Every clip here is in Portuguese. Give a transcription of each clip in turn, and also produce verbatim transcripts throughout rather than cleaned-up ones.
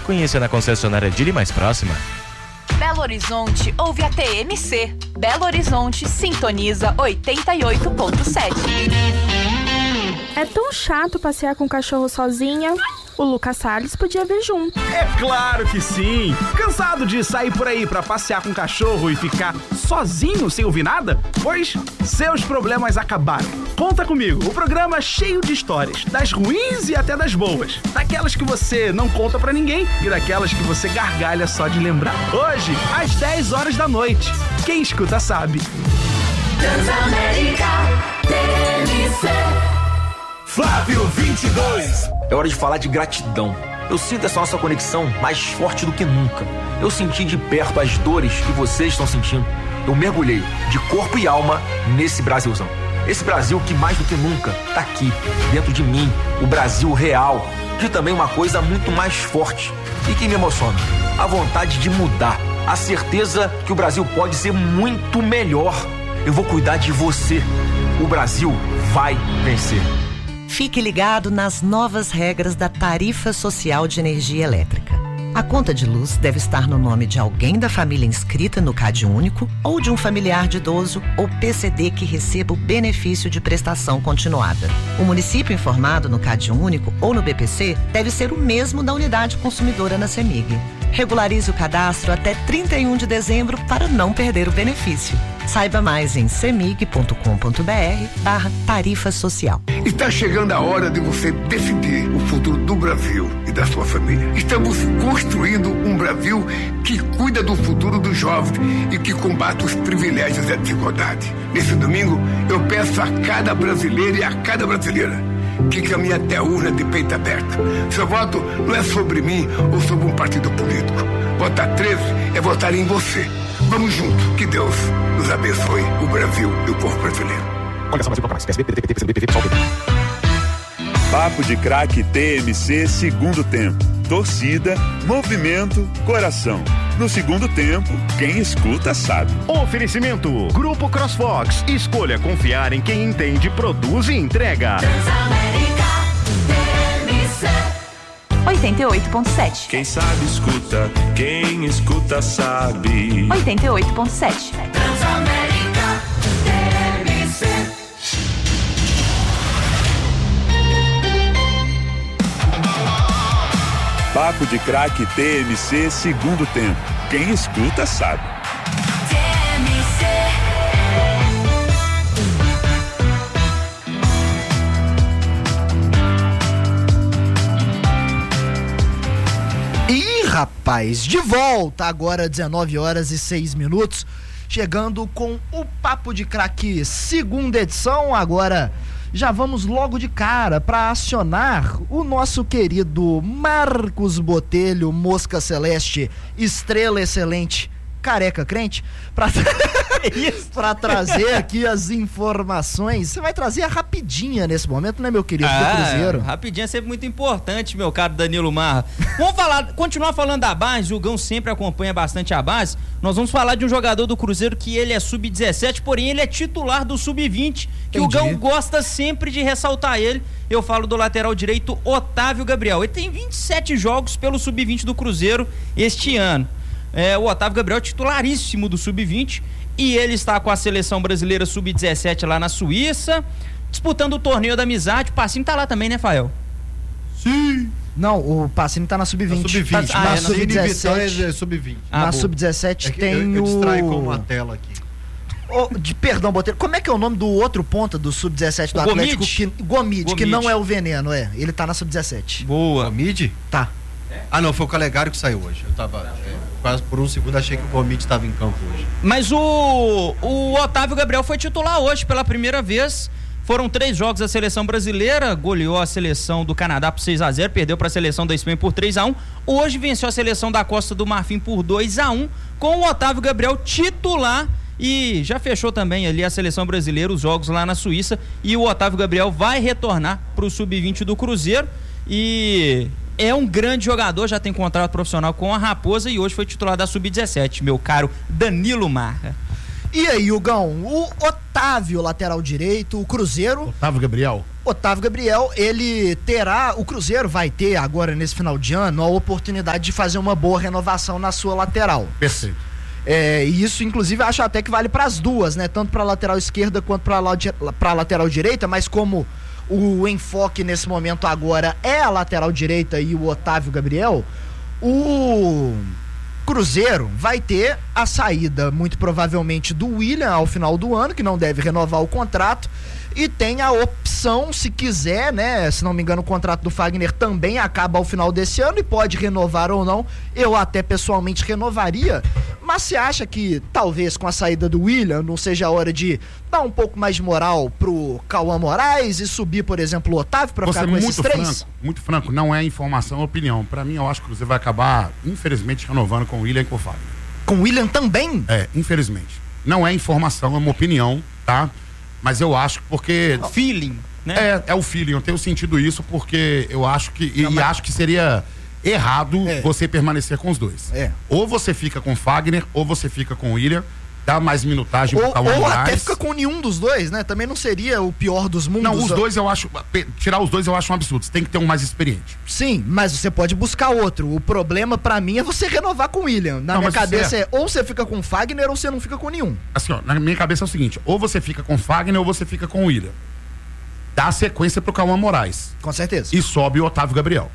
Conheça na concessionária Dili mais próxima. Belo Horizonte ouve a T M C. Belo Horizonte sintoniza oitenta e oito ponto sete. É tão chato passear com o cachorro sozinha. O Lucas Salles podia vir junto. É claro que sim! Cansado de sair por aí pra passear com o cachorro e ficar sozinho sem ouvir nada? Pois seus problemas acabaram. Conta comigo, o programa é cheio de histórias, das ruins e até das boas. Daquelas que você não conta pra ninguém e daquelas que você gargalha só de lembrar. Hoje, às dez horas da noite. Quem escuta sabe. Transamérica T M C. Flávio vinte e dois. É hora de falar de gratidão. Eu sinto essa nossa conexão mais forte do que nunca. Eu senti de perto as dores que vocês estão sentindo. Eu mergulhei de corpo e alma nesse Brasilzão. Esse Brasil que mais do que nunca tá aqui, dentro de mim, o Brasil real. De também uma coisa muito mais forte e que me emociona: a vontade de mudar, a certeza que o Brasil pode ser muito melhor. Eu vou cuidar de você. O Brasil vai vencer. Fique ligado nas novas regras da Tarifa Social de Energia Elétrica. A conta de luz deve estar no nome de alguém da família inscrita no CadÚnico ou de um familiar de idoso ou P C D que receba o benefício de prestação continuada. O município informado no CadÚnico ou no B P C deve ser o mesmo da unidade consumidora na CEMIG. Regularize o cadastro até trinta e um de dezembro para não perder o benefício. Saiba mais em cemig.com.br barra tarifa social. Está chegando a hora de você decidir o futuro do Brasil e da sua família. Estamos construindo um Brasil que cuida do futuro dos jovens e que combate os privilégios e a desigualdade. Nesse domingo, eu peço a cada brasileiro e a cada brasileira que caminhe até a urna de peito aberto. Seu voto não é sobre mim ou sobre um partido político. Votar treze é votar em você. Vamos juntos. Que Deus nos abençoe, o Brasil e o povo brasileiro. Olha só, mais um mais. P S B, P D T, P C B, P V, P S O L. Papo de Craque T M C segundo tempo. Torcida, movimento, coração. No segundo tempo, quem escuta sabe. Oferecimento: Grupo CrossFox. Escolha confiar em quem entende, produz e entrega. Transamérica T M C. oitenta e oito ponto sete. Quem sabe escuta, quem escuta sabe. oitenta e oito ponto sete. Transamérica T M C. Papo de Craque T M C segundo tempo. Quem escuta sabe. T M C. Ih, rapaz, de volta agora dezenove horas e seis minutos, chegando com o Papo de Craque segunda edição. Agora já vamos logo de cara para acionar o nosso querido Marcos Botelho, Mosca Celeste, Estrela Excelente, Careca Crente, para para trazer aqui as informações. Você vai trazer a rapidinha nesse momento, né, meu querido, ah, do Cruzeiro? Rapidinha é sempre muito importante, meu caro Danilo Marra. Vamos falar, continuar falando da base. O Gão sempre acompanha bastante a base. Nós vamos falar de um jogador do Cruzeiro que ele é sub dezessete, porém ele é titular do sub vinte, que Entendi. O Gão gosta sempre de ressaltar ele. Eu falo do lateral direito Otávio Gabriel. Ele tem vinte e sete jogos pelo sub vinte do Cruzeiro este ano. É, o Otávio Gabriel é titularíssimo do sub vinte e ele está com a seleção brasileira sub dezessete lá na Suíça, disputando o torneio da amizade. O Passinho tá lá também, né, Fael? Sim. Não, o Passinho tá na sub vinte. Na sub vinte, tá, ah, na é, sub dezessete. É sub vinte. Ah, na sub dezessete é tem eu, eu o... distraio com uma tela aqui. Oh, de, perdão, Botelho, como é que é o nome do outro ponta do sub dezessete do o Atlético? Gomide? Que, Gomide, Gomide, que não é o Veneno, é. Ele tá na sub dezessete. Boa. Gomide? Tá. Ah, não, foi o Calegari que saiu hoje. Eu tava, é, quase por um segundo achei que o Gomide estava em campo hoje. Mas o, o Otávio Gabriel foi titular hoje pela primeira vez. Foram três jogos da seleção brasileira, goleou a seleção do Canadá por seis a zero, perdeu para a seleção da Espanha por três a um. Hoje venceu a seleção da Costa do Marfim por dois a um, com o Otávio Gabriel titular. E já fechou também ali a seleção brasileira, os jogos lá na Suíça. E o Otávio Gabriel vai retornar para o sub vinte do Cruzeiro. E é um grande jogador, já tem contrato profissional com a Raposa e hoje foi titular da sub dezessete, meu caro Danilo Marra. E aí, Hugão, o Otávio, lateral direito, o Cruzeiro... Otávio Gabriel. Otávio Gabriel, ele terá, o Cruzeiro vai ter agora nesse final de ano a oportunidade de fazer uma boa renovação na sua lateral. Perfeito. É, e isso, inclusive, acho até que vale para as duas, né? Tanto para a lateral esquerda quanto para a lateral direita, mas como o enfoque nesse momento agora é a lateral direita e o Otávio Gabriel, o Cruzeiro vai ter a saída, muito provavelmente, do William ao final do ano, que não deve renovar o contrato, e tem a opção, se quiser, né? Se não me engano, o contrato do Fagner também acaba ao final desse ano e pode renovar ou não. Eu até pessoalmente renovaria, mas você acha que talvez com a saída do William não seja a hora de dar um pouco mais de moral pro Cauã Moraes e subir, por exemplo, o Otávio pra ficar com esses três? Franco, muito franco, não é informação, é opinião. Pra mim, eu acho que o Cruzeiro vai acabar, infelizmente, renovando com o William e com o Fagner. Com o William também? É, infelizmente. Não é informação, é uma opinião, tá? Mas eu acho que porque... Feeling, né? É, é o feeling, eu tenho sentido isso porque eu acho que... Não, e mas... acho que seria errado é. você permanecer com os dois. É. Ou você fica com o Fagner, ou você fica com o William, dá mais minutagem ou, pro Cauã Ou Moraes. até fica com nenhum dos dois, né? Também não seria o pior dos mundos. Não, os dois eu acho... Tirar os dois eu acho um absurdo. Você tem que ter um mais experiente. Sim, mas você pode buscar outro. O problema pra mim é você renovar com o William. Na não, minha cabeça é... é ou você fica com o Fagner ou você não fica com nenhum. Assim, ó, na minha cabeça é o seguinte, ou você fica com o Fagner ou você fica com o William. Dá sequência pro Cauã Moraes. Com certeza. E sobe o Otávio Gabriel.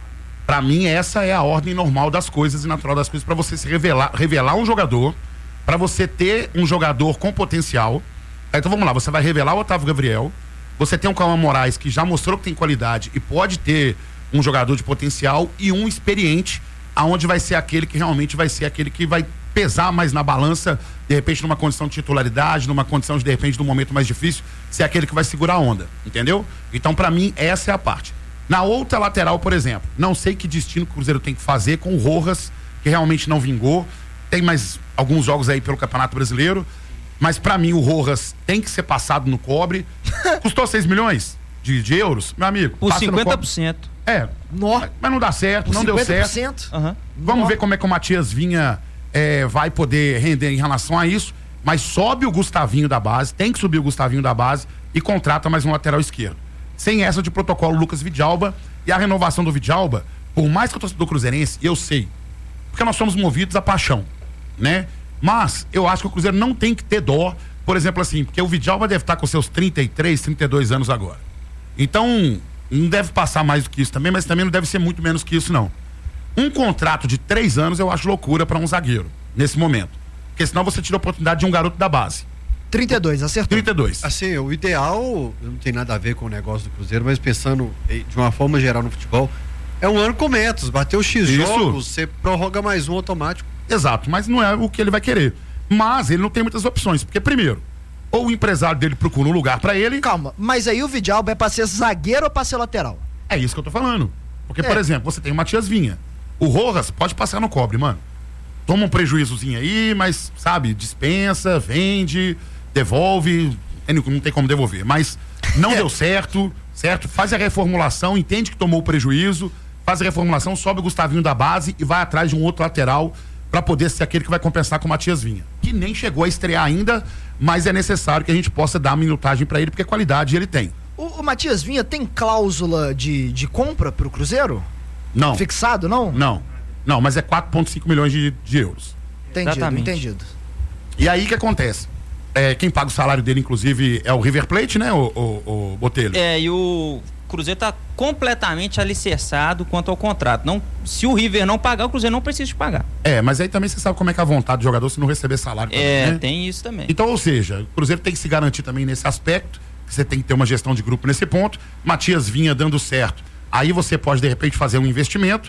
Pra mim, essa é a ordem normal das coisas e natural das coisas pra você se revelar, revelar um jogador... Pra você ter um jogador com potencial. Então vamos lá, você vai revelar o Otávio Gabriel. Você tem um Cauã Moraes que já mostrou que tem qualidade e pode ter um jogador de potencial e um experiente, aonde vai ser aquele que realmente vai ser aquele que vai pesar mais na balança, de repente numa condição de titularidade, numa condição de de repente de um momento mais difícil, ser aquele que vai segurar a onda, entendeu? Então pra mim essa é a parte. Na outra lateral, por exemplo, não sei que destino que o Cruzeiro tem que fazer com o Rojas, que realmente não vingou. Tem mais alguns jogos aí pelo Campeonato Brasileiro, mas pra mim o Rojas tem que ser passado no cobre. Custou seis milhões de, de euros, meu amigo. Por cinquenta por cento. É, Nó. mas não dá certo, Por não deu cinquenta por certo. cento? Uhum. Vamos Nó. ver como é que o Matias Vinha é, vai poder render em relação a isso, mas sobe o Gustavinho da base, tem que subir o Gustavinho da base e contrata mais um lateral esquerdo. Sem essa de protocolo Lucas Vidalba, e a renovação do Vidalba, por mais que eu torcedor cruzeirense, eu sei, porque nós somos movidos a paixão, né? Mas eu acho que o Cruzeiro não tem que ter dó, por exemplo assim, porque o Vidalba deve estar com seus trinta e três, trinta e dois anos agora. Então, não deve passar mais do que isso também, mas também não deve ser muito menos que isso não. Um contrato de três anos eu acho loucura para um zagueiro, nesse momento. Porque senão você tira a oportunidade de um garoto da base. trinta e dois, acertou. trinta e dois. Assim, o ideal, não tem nada a ver com o negócio do Cruzeiro, mas pensando de uma forma geral no futebol, é um ano com metas, bateu X Isso. jogos, você prorroga mais um automático. Exato, mas não é o que ele vai querer. Mas ele não tem muitas opções, porque primeiro, ou o empresário dele procura um lugar pra ele... Calma, mas aí o Vidalba é pra ser zagueiro ou pra ser lateral? É isso que eu tô falando. Porque, É. por exemplo, você tem o Matias Vinha. O Rojas pode passar no cobre, mano. Toma um prejuízozinho aí, mas, sabe, dispensa, vende, devolve, não tem como devolver. Mas não É. deu certo, certo? Faz a reformulação, entende que tomou o prejuízo, faz a reformulação, sobe o Gustavinho da base e vai atrás de um outro lateral para poder ser aquele que vai compensar com o Matias Vinha. Que nem chegou a estrear ainda, mas é necessário que a gente possa dar minutagem para ele, porque qualidade ele tem. O, o Matias Vinha tem cláusula de, de compra pro Cruzeiro? Não. Fixado, não? Não. Não, mas é quatro vírgula cinco milhões de, de euros. Entendido, Exatamente. entendido. E aí o que acontece? É, quem paga o salário dele, inclusive, é o River Plate, né, o, o, o Botelho? É, e o Cruzeiro tá completamente alicerçado quanto ao contrato. Não, se o River não pagar, o Cruzeiro não precisa de pagar. É, mas aí também você sabe como é que é a vontade do jogador se não receber salário também, É, né? tem isso também. Então, ou seja, o Cruzeiro tem que se garantir também nesse aspecto, que você tem que ter uma gestão de grupo nesse ponto. Matias Vinha dando certo. Aí você pode, de repente, fazer um investimento.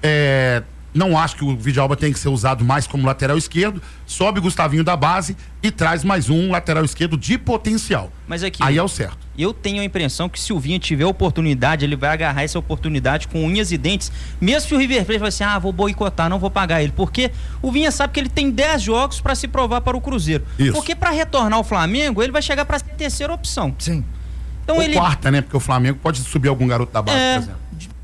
É, não acho que o Vidalba tem que ser usado mais como lateral esquerdo. Sobe o Gustavinho da base e traz mais um lateral esquerdo de potencial. Mas aqui, Aí é o certo. eu tenho a impressão que se o Vinha tiver oportunidade, ele vai agarrar essa oportunidade com unhas e dentes. Mesmo que o River Plate vai assim, ah, vou boicotar, não vou pagar ele. Porque o Vinha sabe que ele tem dez jogos para se provar para o Cruzeiro. Isso. Porque para retornar ao Flamengo, ele vai chegar para a terceira opção. Sim. Então Ou ele quarta, né? Porque o Flamengo pode subir algum garoto da base, É, por exemplo.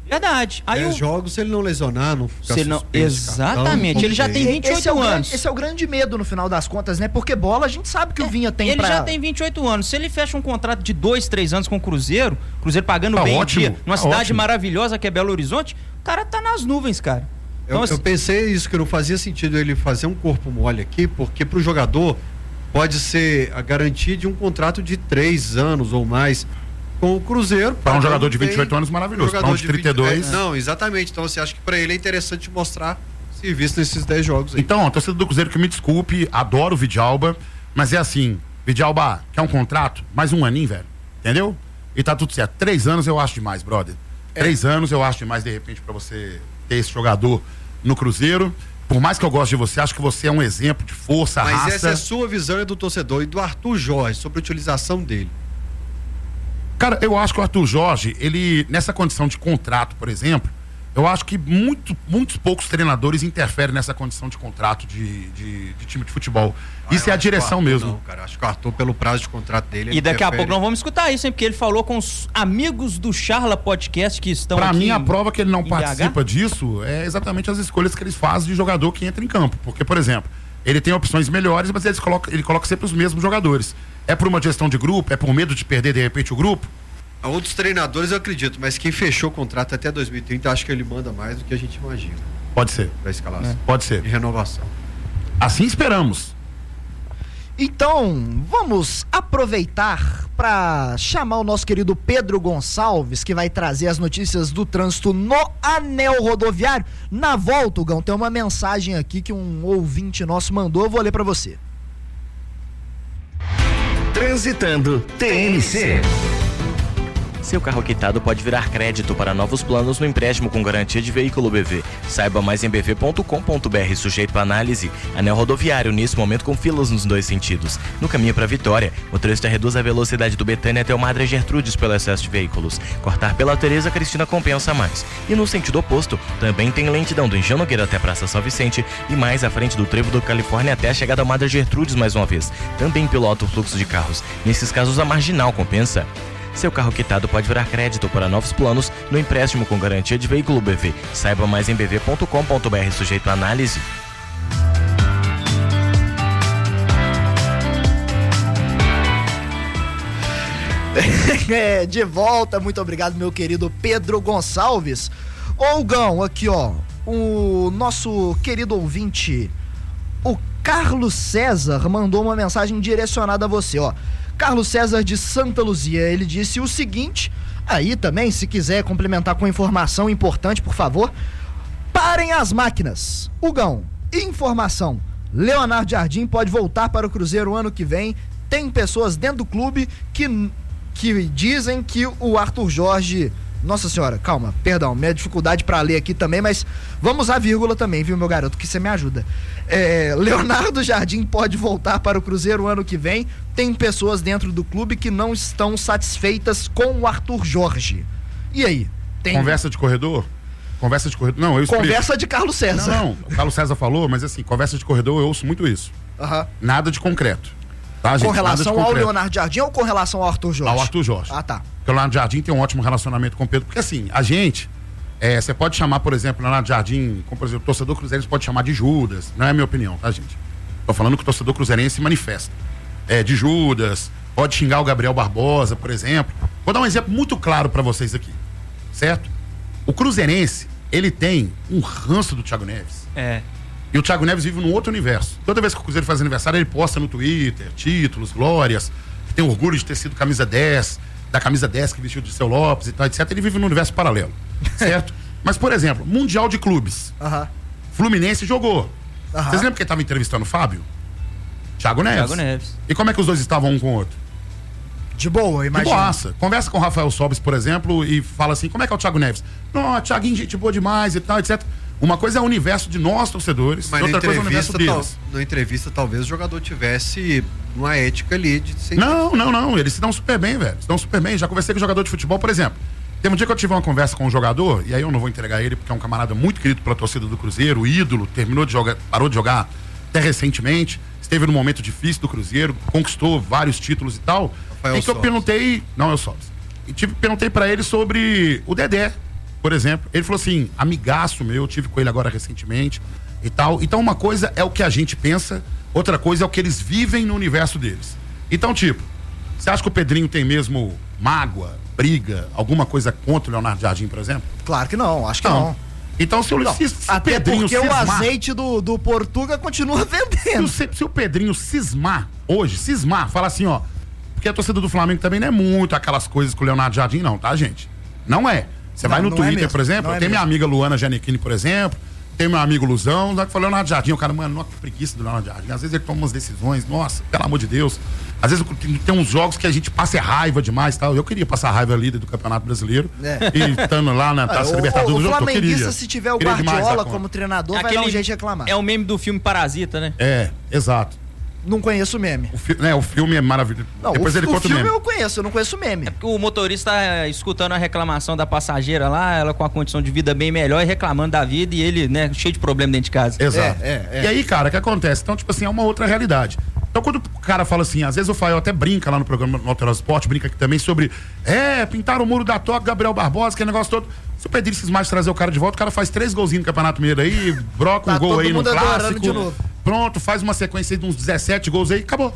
Verdade. Aí dez o... jogos, se ele não lesionar, não fica se ele não... suspenso, Exatamente, cartão, ele já tem vinte e oito esse é o anos. grande, esse é o grande medo no final das contas, né? Porque bola a gente sabe que o Vinha tem Ele pra... já tem vinte e oito anos. Se ele fecha um contrato de dois, três anos com o Cruzeiro, Cruzeiro pagando Tá bem ótimo, dia, numa tá cidade ótimo. maravilhosa que é Belo Horizonte, o cara tá nas nuvens, cara. Eu, Então, assim, eu pensei isso, que não fazia sentido ele fazer um corpo mole aqui, porque pro jogador pode ser a garantia de um contrato de três anos ou mais com o Cruzeiro. Para um jogador de bem, vinte e oito anos, maravilhoso. Para um de trinta e dois. vinte, é, não, exatamente. Então você acha que para ele é interessante mostrar serviço nesses dez jogos aí. Então, a torcida do Cruzeiro, que me desculpe, adoro o Vidalba, mas é assim, Vidalba, quer um contrato? Mais um aninho, velho. Entendeu? E tá tudo certo. Três anos eu acho demais, brother. É. Três anos eu acho demais, de repente, para você ter esse jogador no Cruzeiro. Por mais que eu goste de você, acho que você é um exemplo de força, Mas raça. essa é a sua visão e do torcedor e do Arthur Jorge sobre a utilização dele. Cara, eu acho que o Arthur Jorge, ele, nessa condição de contrato, por exemplo, eu acho que muito, muitos poucos treinadores interferem nessa condição de contrato de, de, de time de futebol. Ah, isso é a direção Arthur, mesmo. Não, cara, acho que o Arthur, pelo prazo de contrato dele... E daqui a pouco nós vamos escutar isso, hein? Porque ele falou com os amigos do Charla Podcast que estão Pra aqui mim, a em- prova que ele não em participa B H. disso é exatamente as escolhas que eles fazem de jogador que entra em campo. Porque, por exemplo, ele tem opções melhores, mas eles colocam, ele coloca sempre os mesmos jogadores. É por uma gestão de grupo? É por medo de perder, de repente, o grupo? A outros treinadores eu acredito, mas quem fechou o contrato até dois mil e trinta, acho que ele manda mais do que a gente imagina. Pode ser. Pra escalação. Pode ser. E renovação. Assim esperamos. Então, vamos aproveitar para chamar o nosso querido Pedro Gonçalves, que vai trazer as notícias do trânsito no anel rodoviário. Na volta, Gão, tem uma mensagem aqui que um ouvinte nosso mandou, eu vou ler para você. Transitando T N C. Seu carro quitado pode virar crédito para novos planos no empréstimo com garantia de veículo B V. Saiba mais em b v ponto com ponto b r, sujeito a análise. Anel rodoviário, nesse momento com filas nos dois sentidos. No caminho para Vitória, o motorista reduz a velocidade do Betânia até o Madre Gertrudes pelo excesso de veículos. Cortar pela Tereza Cristina compensa mais. E no sentido oposto, também tem lentidão do Engenho Nogueira até Praça São Vicente e mais à frente do Trevo do Califórnia até a chegada ao Madre Gertrudes mais uma vez. Também pelo alto fluxo de carros. Nesses casos, a marginal compensa. Seu carro quitado pode virar crédito para novos planos no empréstimo com garantia de veículo B V. Saiba mais em b v ponto com ponto b r, sujeito a análise. É, de volta, muito obrigado, meu querido Pedro Gonçalves. Ô, Gão, aqui ó, o nosso querido ouvinte, o Carlos César, mandou uma mensagem direcionada a você, ó. Carlos César de Santa Luzia, ele disse o seguinte, aí também, se quiser complementar com informação importante, por favor, parem as máquinas. Hugão, informação, Leonardo Jardim pode voltar para o Cruzeiro ano que vem, tem pessoas dentro do clube que, que dizem que o Arthur Jorge... Nossa senhora, calma, perdão, minha dificuldade pra ler aqui também, mas vamos à vírgula também, viu, meu garoto, que você me ajuda. É, Leonardo Jardim pode voltar para o Cruzeiro ano que vem, tem pessoas dentro do clube que não estão satisfeitas com o Arthur Jorge. E aí? Tem... Conversa de corredor? Conversa de corredor? Não, eu explico. Conversa de Carlos César. Não, não, o Carlos César falou, mas assim, conversa de corredor eu ouço muito isso. Uhum. Nada de concreto. Tá, gente? Com relação Nada de ao Leonardo Jardim ou com relação ao Arthur Jorge? Ao Arthur Jorge. Ah, tá. Porque o Leonardo Jardim tem um ótimo relacionamento com o Pedro. Porque assim, a gente, é, você pode chamar, por exemplo, o Leonardo Jardim, como por exemplo, o torcedor cruzeirense pode chamar de Judas. Não é a minha opinião, tá, gente? Tô falando que o torcedor cruzeirense se manifesta. É, de Judas, pode xingar o Gabriel Barbosa, por exemplo. Vou dar um exemplo muito claro pra vocês aqui, certo? O cruzeirense, ele tem um ranço do Thiago Neves. É. E o Thiago Neves vive num outro universo. Toda vez que o Cruzeiro faz aniversário, ele posta no Twitter títulos, glórias, tem orgulho de ter sido camisa dez, da camisa dez que vestiu de Seu Lopes e tal, etcétera. Ele vive num universo paralelo, certo? Mas, por exemplo, Mundial de Clubes. Aham. Fluminense jogou. Aham. Vocês lembram que ele estava entrevistando o Fábio? Thiago Neves. Thiago Neves. E como é que os dois estavam um com o outro? De boa, De imagina. boaça. Conversa com o Rafael Sobes, por exemplo, e fala assim, como é que é o Thiago Neves? Não, Thiaguinho, gente boa demais e tal, etcétera. Uma coisa é o universo de nós, torcedores, Mas e outra na coisa é o universo entrevista, deles. tal, na entrevista, talvez o jogador tivesse uma ética ali de ser... Não, não, não. Eles se dão super bem, velho. Se dão super bem. Já conversei com jogador de futebol, por exemplo. Teve um dia que eu tive uma conversa com um jogador, e aí eu não vou entregar ele, porque é um camarada muito querido pela torcida do Cruzeiro, ídolo, terminou de jogar, parou de jogar até recentemente, esteve num momento difícil do Cruzeiro, conquistou vários títulos e tal. Rafael em que eu Sobes. perguntei. Não, eu Sobes. E tive, perguntei pra ele sobre o Dedé. por exemplo, ele falou assim, amigaço meu, eu tive com ele agora recentemente e tal. Então uma coisa é o que a gente pensa, outra coisa é o que eles vivem no universo deles. Então, tipo, você acha que o Pedrinho tem mesmo mágoa, briga, alguma coisa contra o Leonardo Jardim, por exemplo? Claro que não, acho que não. não. Então, se o, não, se, se até o Pedrinho porque cismar, o azeite do, do Portuga continua vendendo. Se, se o Pedrinho cismar hoje, cismar, fala assim, ó, porque a torcida do Flamengo também não é muito aquelas coisas com o Leonardo Jardim, não, tá, gente? Não é. Você vai no Twitter, é por exemplo, tem minha amiga Luana Giannichini, por exemplo, tem meu amigo Luzão, que falou Leonardo Jardim, o cara, mano, nossa, que preguiça do Leonardo Jardim. Às vezes ele toma umas decisões, nossa, pelo amor de Deus. Às vezes tem uns jogos que a gente passa raiva demais, tal. Eu queria passar raiva líder do Campeonato Brasileiro. É. E estando lá na Taça ah, Libertadores, o, o, o eu flamenguista, queria. se tiver o queria Guardiola como treinador, Aquele, vai dar um jeito de reclamar. É o meme do filme Parasita, né? É, exato. Não conheço o meme. O, fi, né, o filme é maravilhoso. Não, Depois o, ele o conta o filme meme. eu conheço, eu não conheço o meme. É o motorista tá escutando a reclamação da passageira lá, ela com a condição de vida bem melhor e reclamando da vida e ele, né, cheio de problema dentro de casa. Exato. É, é, é. E aí, cara, o que acontece? Então, tipo assim, é uma outra realidade. Então, quando o cara fala assim, às vezes o Fael até brinca lá no programa no Alterado Esporte, brinca aqui também sobre, é, pintaram o muro da toca, Gabriel Barbosa, que é negócio todo. Se o Pedrinho cismar de trazer o cara de volta, o cara faz três golzinhos no Campeonato Mineiro aí, broca um tá gol aí no clássico. De novo. Pronto, faz uma sequência de uns dezessete gols aí, acabou.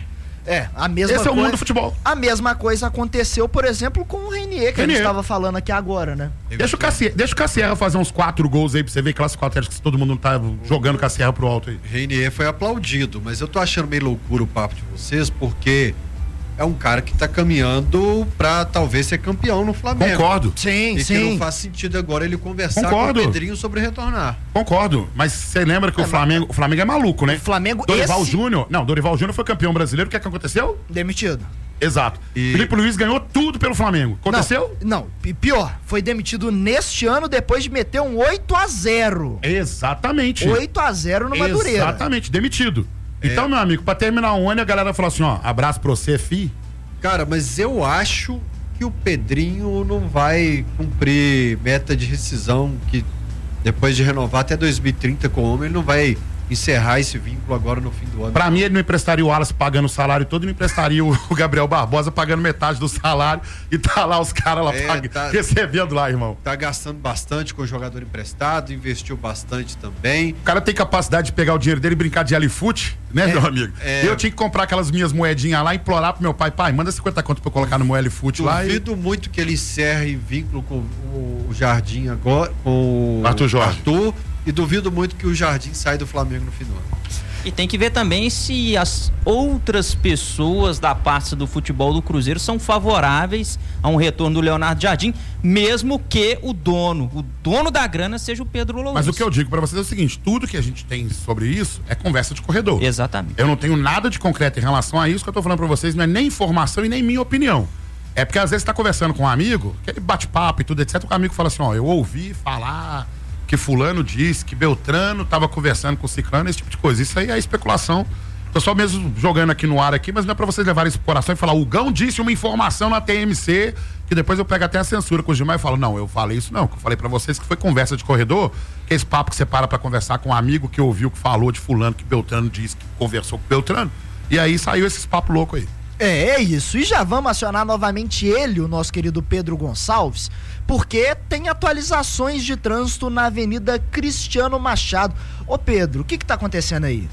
É, a mesma Esse coisa. é o mundo do futebol. A mesma coisa aconteceu, por exemplo, com o Renier, que Renier. a gente estava falando aqui agora, né? Deixa o, Cassi... Deixa o Cassierra fazer uns quatro gols aí pra você ver clássico atlético, que todo mundo não tá jogando Cassierra pro alto aí. Renier foi aplaudido, mas eu tô achando meio loucura o papo de vocês, porque é um cara que tá caminhando pra talvez ser campeão no Flamengo. Concordo. Sim, e sim. que não faz sentido agora ele conversar Concordo. com o Pedrinho sobre retornar. Concordo, mas você lembra que é, o Flamengo, o Flamengo é maluco, né? O Flamengo Dorival esse... Júnior, não, Dorival Júnior foi campeão brasileiro, o que é que aconteceu? Demitido. Exato. E... Felipe Luiz ganhou tudo pelo Flamengo. Aconteceu? Não, não, pior, foi demitido neste ano depois de meter um oito a zero. Exatamente. oito a zero no Madureira. Exatamente, demitido. É. Então, meu amigo, pra terminar o ano, a galera falou assim, ó, abraço pra você, fi. Cara, mas eu acho que o Pedrinho não vai cumprir meta de rescisão, que depois de renovar até dois mil e trinta com o homem, ele não vai encerrar esse vínculo agora no fim do ano. Pra mim, ele não emprestaria o Wallace pagando o salário todo, não emprestaria o Gabriel Barbosa pagando metade do salário e tá lá os caras lá é, pag... tá, recebendo lá, irmão. Tá gastando bastante com o jogador emprestado, investiu bastante também. O cara tem capacidade de pegar o dinheiro dele e brincar de alifute, né, é, meu amigo? É... Eu tinha que comprar aquelas minhas moedinhas lá e implorar pro meu pai, pai, manda cinquenta conto pra eu colocar no meu alifute lá. Duvido e... muito que ele encerre vínculo com o Jardim agora, com o Arthur Jorge. Arthur, e duvido muito que o Jardim saia do Flamengo no fim do ano. E tem que ver também se as outras pessoas da parte do futebol do Cruzeiro são favoráveis a um retorno do Leonardo Jardim, mesmo que o dono, o dono da grana seja o Pedro Lourenço. Mas o que eu digo pra vocês é o seguinte, tudo que a gente tem sobre isso é conversa de corredor. Exatamente. Eu não tenho nada de concreto em relação a isso que eu tô falando pra vocês, não é nem informação e nem minha opinião. É porque às vezes você tá conversando com um amigo, aquele bate-papo e tudo, etcétera, o amigo fala assim, ó, eu ouvi falar que fulano disse, que Beltrano tava conversando com o Ciclano, esse tipo de coisa. Isso aí é especulação. Tô só mesmo jogando aqui no ar aqui, mas não é pra vocês levarem isso pro coração e falar, o Gão disse uma informação na T M C, que depois eu pego até a censura com o Gilmar e falo, não, eu falei isso não, que eu falei pra vocês que foi conversa de corredor, que é esse papo que você para pra conversar com um amigo que ouviu, que falou de fulano, que Beltrano disse, que conversou com Beltrano, e aí saiu esses papos loucos aí. É, é isso. E já vamos acionar novamente ele, o nosso querido Pedro Gonçalves, porque tem atualizações de trânsito na Avenida Cristiano Machado. Ô Pedro, o que que tá acontecendo aí?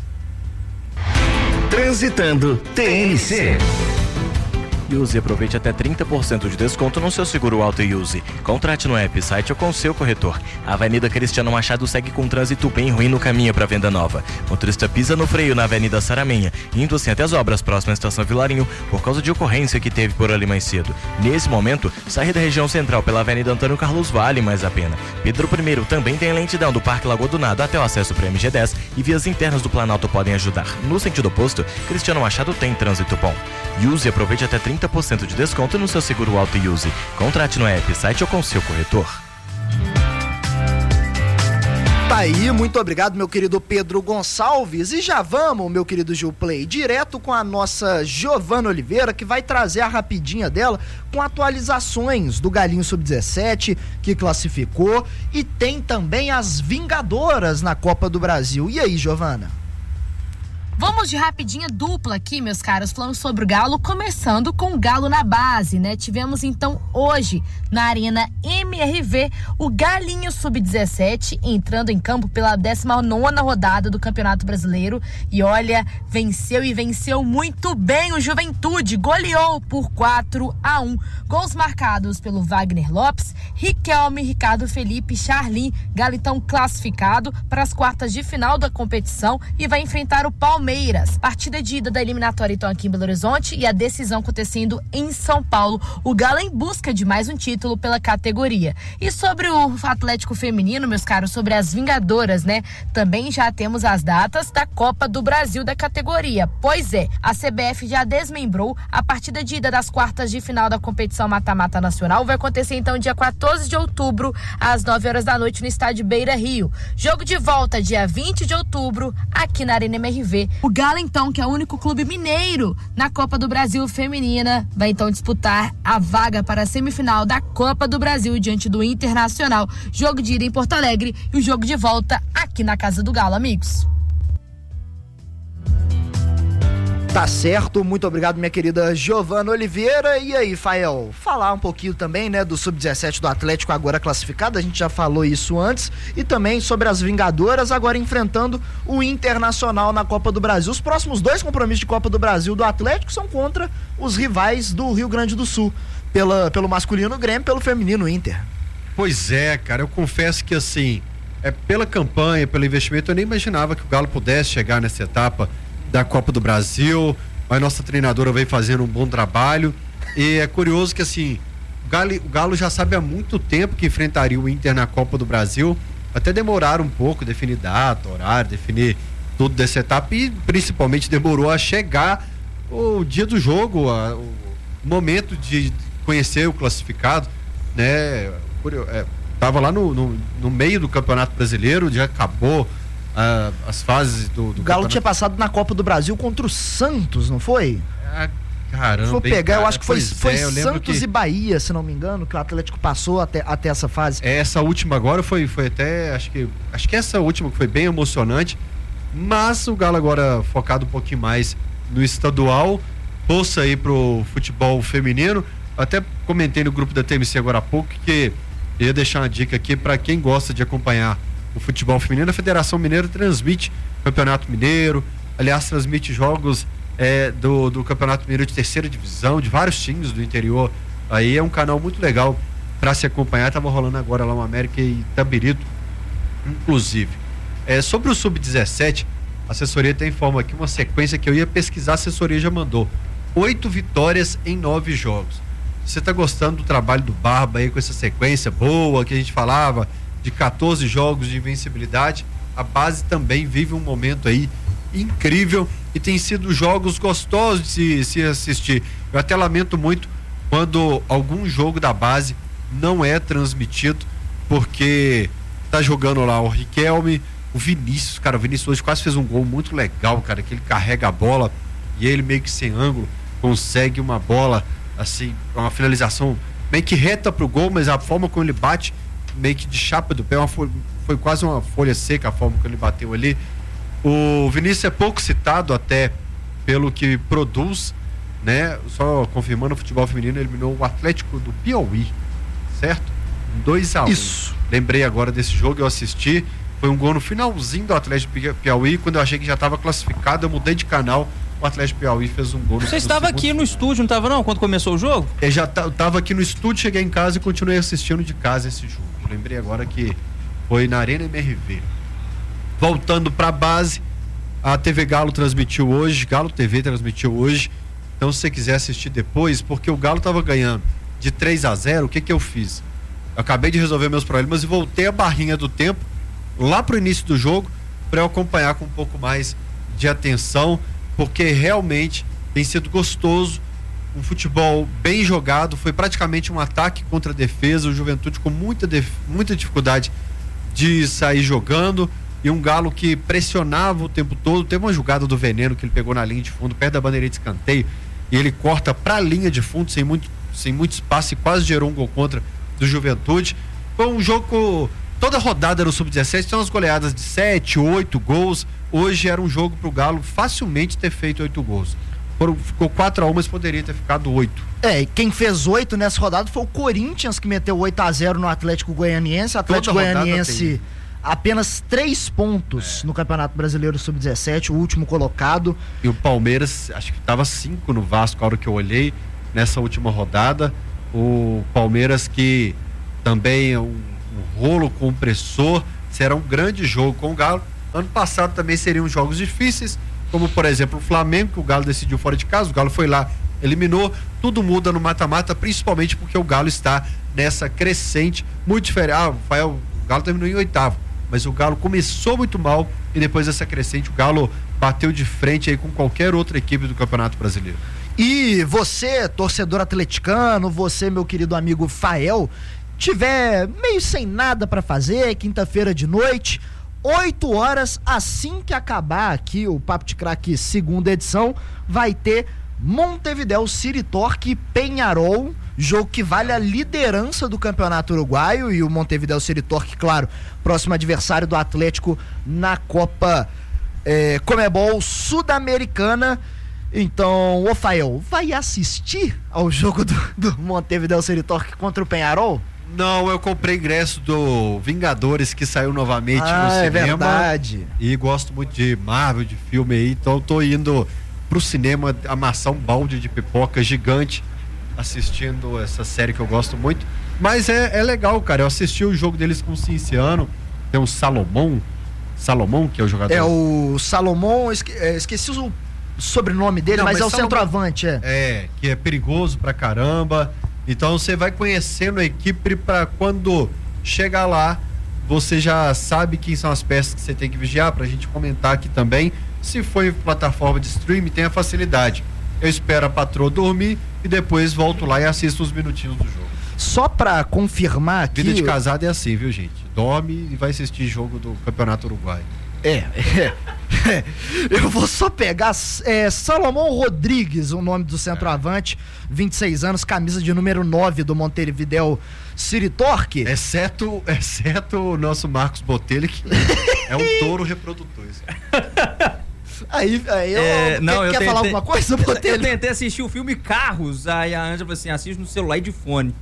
Transitando T N C. Use e aproveite até trinta por cento de desconto no seu seguro Auto Use. Contrate no app, site ou com seu corretor. A Avenida Cristiano Machado segue com trânsito bem ruim no caminho para venda nova. Motorista pisa no freio na Avenida Saramenha, indo assim até as obras próximas à Estação Vilarinho, por causa de ocorrência que teve por ali mais cedo. Nesse momento, sair da região central pela Avenida Antônio Carlos vale mais a pena. Pedro I também tem a lentidão do Parque Lagoa do Nado até o acesso para M G dez e vias internas do Planalto podem ajudar. No sentido oposto, Cristiano Machado tem trânsito bom. Use e aproveite até trinta por cento de desconto no seu seguro Auto Use. Contrate no app, site ou com seu corretor. Tá aí, muito obrigado, meu querido Pedro Gonçalves. E já vamos, meu querido Gil Play, direto com a nossa Giovana Oliveira, que vai trazer a rapidinha dela com atualizações do Galinho sub dezessete, que classificou, e tem também as Vingadoras na Copa do Brasil. E aí, Giovana? Vamos de rapidinha dupla aqui, meus caros, falando sobre o Galo, começando com o Galo na base, né? Tivemos então hoje na Arena M R V o Galinho sub dezessete entrando em campo pela décima nona rodada do Campeonato Brasileiro e olha, venceu e venceu muito bem o Juventude, goleou por quatro a um. Gols marcados pelo Wagner Lopes, Riquelme, Ricardo Felipe, Charlin. Galo então classificado para as quartas de final da competição e vai enfrentar o Palmeiras. Partida de ida da eliminatória então aqui em Belo Horizonte e a decisão acontecendo em São Paulo. O Galo em busca de mais um título pela categoria. E sobre o Atlético Feminino, meus caros, sobre as Vingadoras, né? Também já temos as datas da Copa do Brasil da categoria. Pois é, a C B F já desmembrou a partida de ida das quartas de final da competição mata-mata nacional. Vai acontecer então dia quatorze de outubro, às nove horas da noite no estádio Beira Rio. Jogo de volta dia vinte de outubro, aqui na Arena M R V. O Galo, então, que é o único clube mineiro na Copa do Brasil Feminina, vai então disputar a vaga para a semifinal da Copa do Brasil diante do Internacional. Jogo de ida em Porto Alegre e o jogo de volta aqui na Casa do Galo, amigos. Tá certo, muito obrigado, minha querida Giovana Oliveira. E aí, Fael, falar um pouquinho também, né, do sub dezessete do Atlético agora classificado, a gente já falou isso antes, e também sobre as Vingadoras agora enfrentando o Internacional na Copa do Brasil. Os próximos dois compromissos de Copa do Brasil do Atlético são contra os rivais do Rio Grande do Sul, pela, pelo masculino Grêmio, pelo feminino Inter. Pois é, cara, eu confesso que assim, é pela campanha, pelo investimento, eu nem imaginava que o Galo pudesse chegar nessa etapa da Copa do Brasil, mas nossa treinadora vem fazendo um bom trabalho e é curioso que assim, o Galo, o Galo já sabe há muito tempo que enfrentaria o Inter na Copa do Brasil, até demoraram um pouco, definir data, horário, definir tudo dessa etapa e principalmente demorou a chegar o dia do jogo, a, o momento de conhecer o classificado, né, é, tava lá no, no, no meio do Campeonato Brasileiro, já acabou Uh, as fases do, do o Galo tinha passado na Copa do Brasil contra o Santos, não foi? Ah, caramba. Vou pegar, cara, eu acho que foi, foi é, Santos que... e Bahia, se não me engano, que o Atlético passou até, até essa fase. Essa última agora foi, foi até, acho que, acho que essa última que foi bem emocionante, mas o Galo agora focado um pouquinho mais no estadual, bolsa aí pro futebol feminino. Até comentei no grupo da T M C agora há pouco que eu ia deixar uma dica aqui para quem gosta de acompanhar o futebol feminino. A Federação Mineira transmite Campeonato Mineiro, aliás, transmite jogos é, do, do Campeonato Mineiro de terceira divisão, de vários times do interior. Aí é um canal muito legal para se acompanhar. Tava rolando agora lá no América e Itabirito, inclusive. É, sobre o sub dezessete, a assessoria tem informa aqui uma sequência que eu ia pesquisar, a assessoria já mandou. Oito vitórias em nove jogos. Você tá gostando do trabalho do Barba aí com essa sequência boa que a gente falava, de quatorze jogos de invencibilidade, a base também vive um momento aí incrível e tem sido jogos gostosos de se, se assistir. Eu até lamento muito quando algum jogo da base não é transmitido, porque tá jogando lá o Riquelme, o Vinícius, cara, o Vinícius hoje quase fez um gol muito legal, cara, que ele carrega a bola e ele meio que sem ângulo consegue uma bola, assim, uma finalização meio que reta pro gol, mas a forma como ele bate meio que de chapa do pé, uma folha, foi quase uma folha seca a forma que ele bateu ali. O Vinícius é pouco citado até pelo que produz, né? Só confirmando, o futebol feminino eliminou o Atlético do Piauí, certo? dois a um. Isso. Lembrei agora desse jogo, eu assisti, foi um gol no finalzinho do Atlético do Piauí, quando eu achei que já estava classificado, eu mudei de canal, o Atlético Piauí fez um gol no Você estava aqui no estúdio, não estava não, quando começou o jogo? Eu já estava aqui no estúdio, cheguei em casa e continuei assistindo de casa esse jogo. Lembrei agora que foi na Arena M R V. Voltando para a base, a T V Galo transmitiu hoje, Galo T V transmitiu hoje. Então, se você quiser assistir depois, porque o Galo estava ganhando de três a zero, o que que eu fiz? Eu acabei de resolver meus problemas e voltei a barrinha do tempo lá pro início do jogo para eu acompanhar com um pouco mais de atenção, porque realmente tem sido gostoso. Um futebol bem jogado, foi praticamente um ataque contra a defesa, o Juventude com muita, def... muita dificuldade de sair jogando, e um Galo que pressionava o tempo todo. Teve uma jogada do Veneno que ele pegou na linha de fundo, perto da bandeira de escanteio, e ele corta para a linha de fundo sem muito, sem muito espaço e quase gerou um gol contra do Juventude. Foi um jogo toda rodada era o sub dezessete, são as goleadas de sete, oito gols. Hoje era um jogo pro Galo facilmente ter feito oito gols. Foram, ficou quatro a um, mas poderia ter ficado oito. É, e quem fez oito nessa rodada foi o Corinthians, que meteu oito a zero no Atlético Goianiense. Atlético Goianiense apenas três pontos é. no Campeonato Brasileiro sub dezessete, o último colocado. E o Palmeiras, acho que estava cinco no Vasco, a hora que eu olhei nessa última rodada. O Palmeiras que também é um, um rolo compressor, será um grande jogo com o Galo. Ano passado também seriam jogos difíceis, como por exemplo o Flamengo, que o Galo decidiu fora de casa, o Galo foi lá, eliminou. Tudo muda no mata-mata, principalmente porque o Galo está nessa crescente muito diferente. Ah, o Rafael, o Galo terminou em oitavo, mas o Galo começou muito mal e depois dessa crescente o Galo bateu de frente aí com qualquer outra equipe do Campeonato Brasileiro. E você, torcedor atleticano, você, meu querido amigo Fael, tiver meio sem nada pra fazer, quinta-feira de noite, oito horas, assim que acabar aqui o Papo de Craque segunda edição, vai ter Montevidéu City Torque e Peñarol, jogo que vale a liderança do Campeonato Uruguaio, e o Montevidéu City Torque, claro, próximo adversário do Atlético na Copa é, Comebol Sudamericana. Então, ô Fael, vai assistir ao jogo do, do Montevidéu City Torque contra o Peñarol? Não, eu comprei ingresso do Vingadores, que saiu novamente ah, no cinema. É verdade. E gosto muito de Marvel, de filme aí, então eu tô indo pro cinema amassar um balde de pipoca gigante assistindo essa série que eu gosto muito. Mas é, é legal, cara. Eu assisti o jogo deles com o Cinciano. Tem o Salomão. Salomão, que é o jogador. É o Salomão, esque, é, esqueci o sobrenome dele, Não, mas, mas é o Salomão, centroavante, é. É, que é perigoso pra caramba. Então você vai conhecendo a equipe para quando chegar lá, você já sabe quem são as peças que você tem que vigiar, pra gente comentar aqui também. Se for em plataforma de streaming, tem a facilidade. Eu espero a patroa dormir e depois volto lá e assisto uns minutinhos do jogo. Só pra confirmar aqui... Vida de casado é assim, viu, gente? Dorme e vai assistir jogo do Campeonato Uruguaio. É, é, é. Eu vou só pegar é, Salomão Rodrigues, o nome do centroavante, vinte e seis anos, camisa de número nove do Montevidéu City Torque. Exceto, exceto o nosso Marcos Botelho, que é um touro reprodutor. Aí, aí eu, é, não, quer, eu quer tentei, falar alguma coisa, Botelho? Eu tentei assistir o filme Carros, aí a Ângela falou assim, assiste no celular e de fone.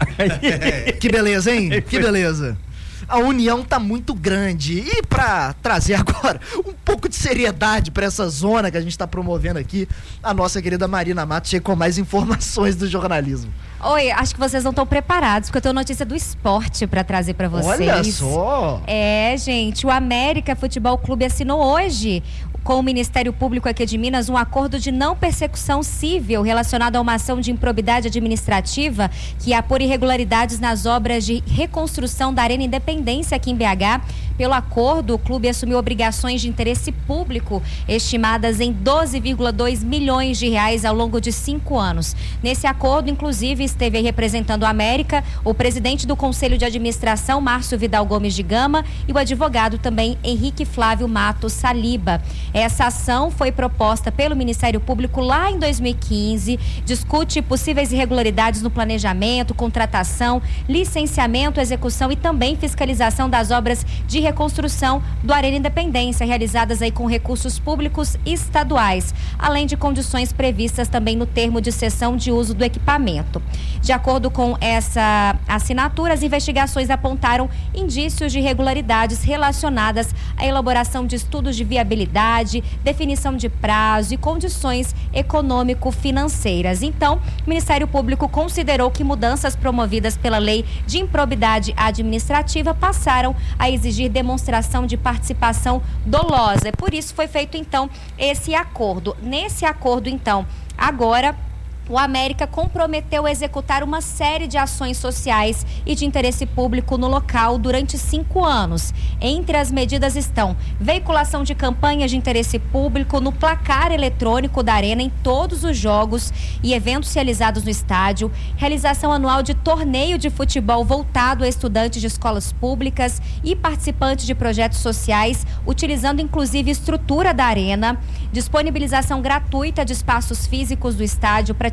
Que beleza, hein? Que beleza. A união tá muito grande. E pra trazer agora um pouco de seriedade pra essa zona que a gente tá promovendo aqui, a nossa querida Marina Matos chega com mais informações do jornalismo. Oi, acho que vocês não estão preparados, porque eu tenho notícia do esporte pra trazer pra vocês. Olha só! É, gente, o América Futebol Clube assinou hoje com o Ministério Público aqui de Minas um acordo de não persecução civil relacionado a uma ação de improbidade administrativa que apura irregularidades nas obras de reconstrução da Arena Independência aqui em B H. Pelo acordo, o clube assumiu obrigações de interesse público estimadas em doze vírgula dois milhões de reais ao longo de cinco anos. Nesse acordo, inclusive, esteve aí representando a América o presidente do Conselho de Administração, Márcio Vidal Gomes de Gama, e o advogado também, Henrique Flávio Matos Saliba. Essa ação foi proposta pelo Ministério Público lá em dois mil e quinze, discute possíveis irregularidades no planejamento, contratação, licenciamento, execução e também fiscalização das obras de reconstrução do Arena Independência, realizadas aí com recursos públicos estaduais, além de condições previstas também no termo de cessão de uso do equipamento. De acordo com essa assinatura, as investigações apontaram indícios de irregularidades relacionadas à elaboração de estudos de viabilidade, definição de prazo e condições econômico-financeiras. Então, o Ministério Público considerou que mudanças promovidas pela Lei de Improbidade Administrativa passaram a exigir demonstração de participação dolosa. Por isso foi feito, então, esse acordo. Nesse acordo, então, agora... o América comprometeu a executar uma série de ações sociais e de interesse público no local durante cinco anos. Entre as medidas estão veiculação de campanhas de interesse público no placar eletrônico da Arena em todos os jogos e eventos realizados no estádio, realização anual de torneio de futebol voltado a estudantes de escolas públicas e participantes de projetos sociais, utilizando inclusive estrutura da Arena, disponibilização gratuita de espaços físicos do estádio para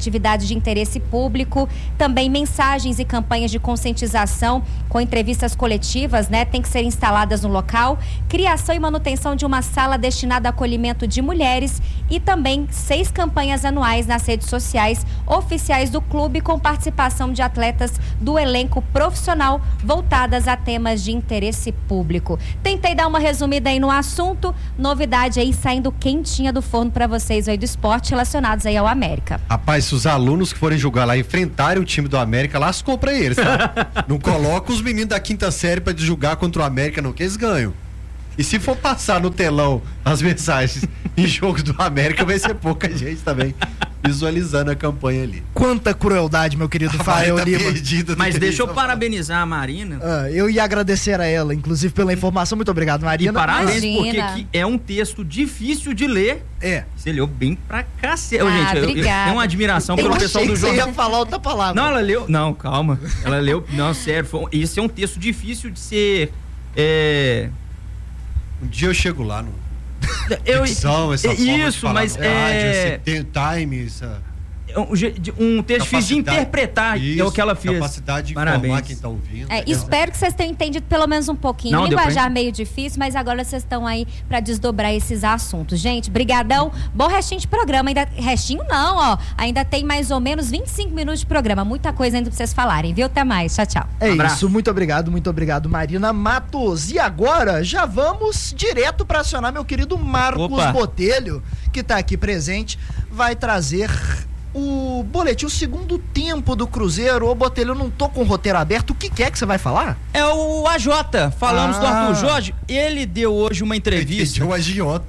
atividade de interesse público, também mensagens e campanhas de conscientização com entrevistas coletivas, né, tem que ser instaladas no local, criação e manutenção de uma sala destinada ao acolhimento de mulheres e também seis campanhas anuais nas redes sociais oficiais do clube com participação de atletas do elenco profissional voltadas a temas de interesse público. Tentei dar uma resumida aí no assunto, novidade aí saindo quentinha do forno para vocês aí do esporte relacionados aí ao América. Rapaz, se os alunos que forem jogar lá enfrentarem o time do América, lascou pra eles, tá? Não coloca os meninos da quinta série pra jogar contra o América, não, que eles ganham. E se for passar no telão as mensagens em jogos do América, vai ser pouca gente também visualizando a campanha ali. Quanta crueldade, meu querido Fael Lima. Mas deixa eu parabenizar a Marina. Ah, eu ia agradecer a ela, inclusive, pela informação. Muito obrigado, Marina. E parabéns, Imagina. porque que é um texto difícil de ler. É. Você leu bem pra cacete. Ah, gente, eu, eu obrigada. tenho uma admiração Eu pelo achei pessoal do que você jornal. ia falar outra palavra. Não, ela leu. Não, calma. Ela leu. Não, sério. Foi, esse é um texto difícil de ser. É... Um dia eu chego lá no. Eu, Dicção, essa é, forma isso, de falar mas no rádio, é. esse te- time, essa Um, um texto difícil de capacidade- interpretar, é o Isso, que ela fez. capacidade de Parabéns. informar quem tá ouvindo. É, espero que vocês tenham entendido pelo menos um pouquinho. Não, O deu pra linguajar entender. meio difícil, mas agora vocês estão aí pra desdobrar esses assuntos. Gente, brigadão. Bom restinho de programa. Ainda, restinho não, ó. Ainda tem mais ou menos vinte e cinco minutos de programa. Muita coisa ainda pra vocês falarem, viu? Até mais. Tchau, tchau. É Abraço. isso, muito obrigado, muito obrigado, Marina Matos. E agora, já vamos direto para acionar meu querido Marcos Opa. Botelho, que tá aqui presente, vai trazer o boletim, o segundo tempo do Cruzeiro. Ô, Botelho, eu não tô com o roteiro aberto, o que que é que você vai falar? É o A J. Falamos Ah. do Arthur Jorge. Ele deu hoje uma entrevista. O agiota.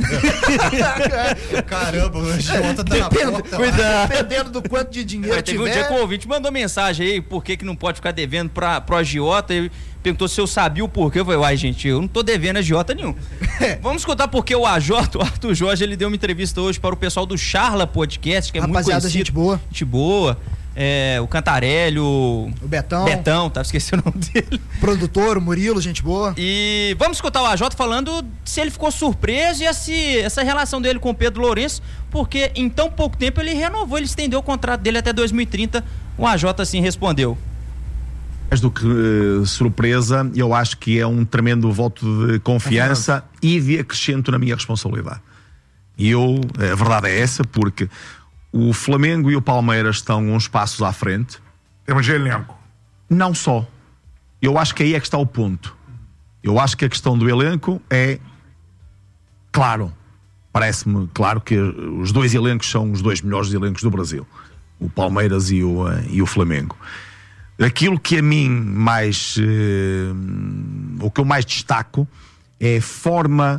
Caramba, o agiota tá na Depende- porta. Cuidado. Dependendo do quanto de dinheiro Mas teve um dia tiver. que o ouvinte mandou mensagem aí, por que que não pode ficar devendo pra, pro agiota? Ele perguntou se eu sabia o porquê. Eu falei, uai, gente, eu não tô devendo agiota nenhum. Vamos escutar porque o A J, o Arthur Jorge, ele deu uma entrevista hoje para o pessoal do Charla Podcast, que é Rapaziada, muito conhecido. gente boa. Gente boa. É, o Cantarelli, o... O Betão. Betão, tá? Esqueci o nome dele. Produtor, o Murilo, gente boa. E vamos escutar o A J falando se ele ficou surpreso e esse, essa relação dele com o Pedro Lourenço, porque em tão pouco tempo ele renovou, ele estendeu o contrato dele até dois mil e trinta. O A J assim respondeu. Mais do que uh, surpresa, eu acho que é um tremendo voto de confiança e de acrescento na minha responsabilidade. E eu, a verdade é essa, porque o Flamengo e o Palmeiras estão uns passos à frente. Temos de elenco. Não só. Eu acho que aí é que está o ponto. Eu acho que a questão do elenco é, claro, parece-me claro que os dois elencos são os dois melhores elencos do Brasil. O Palmeiras e o, uh, e o Flamengo. Aquilo que a mim mais, uh, o que eu mais destaco é a forma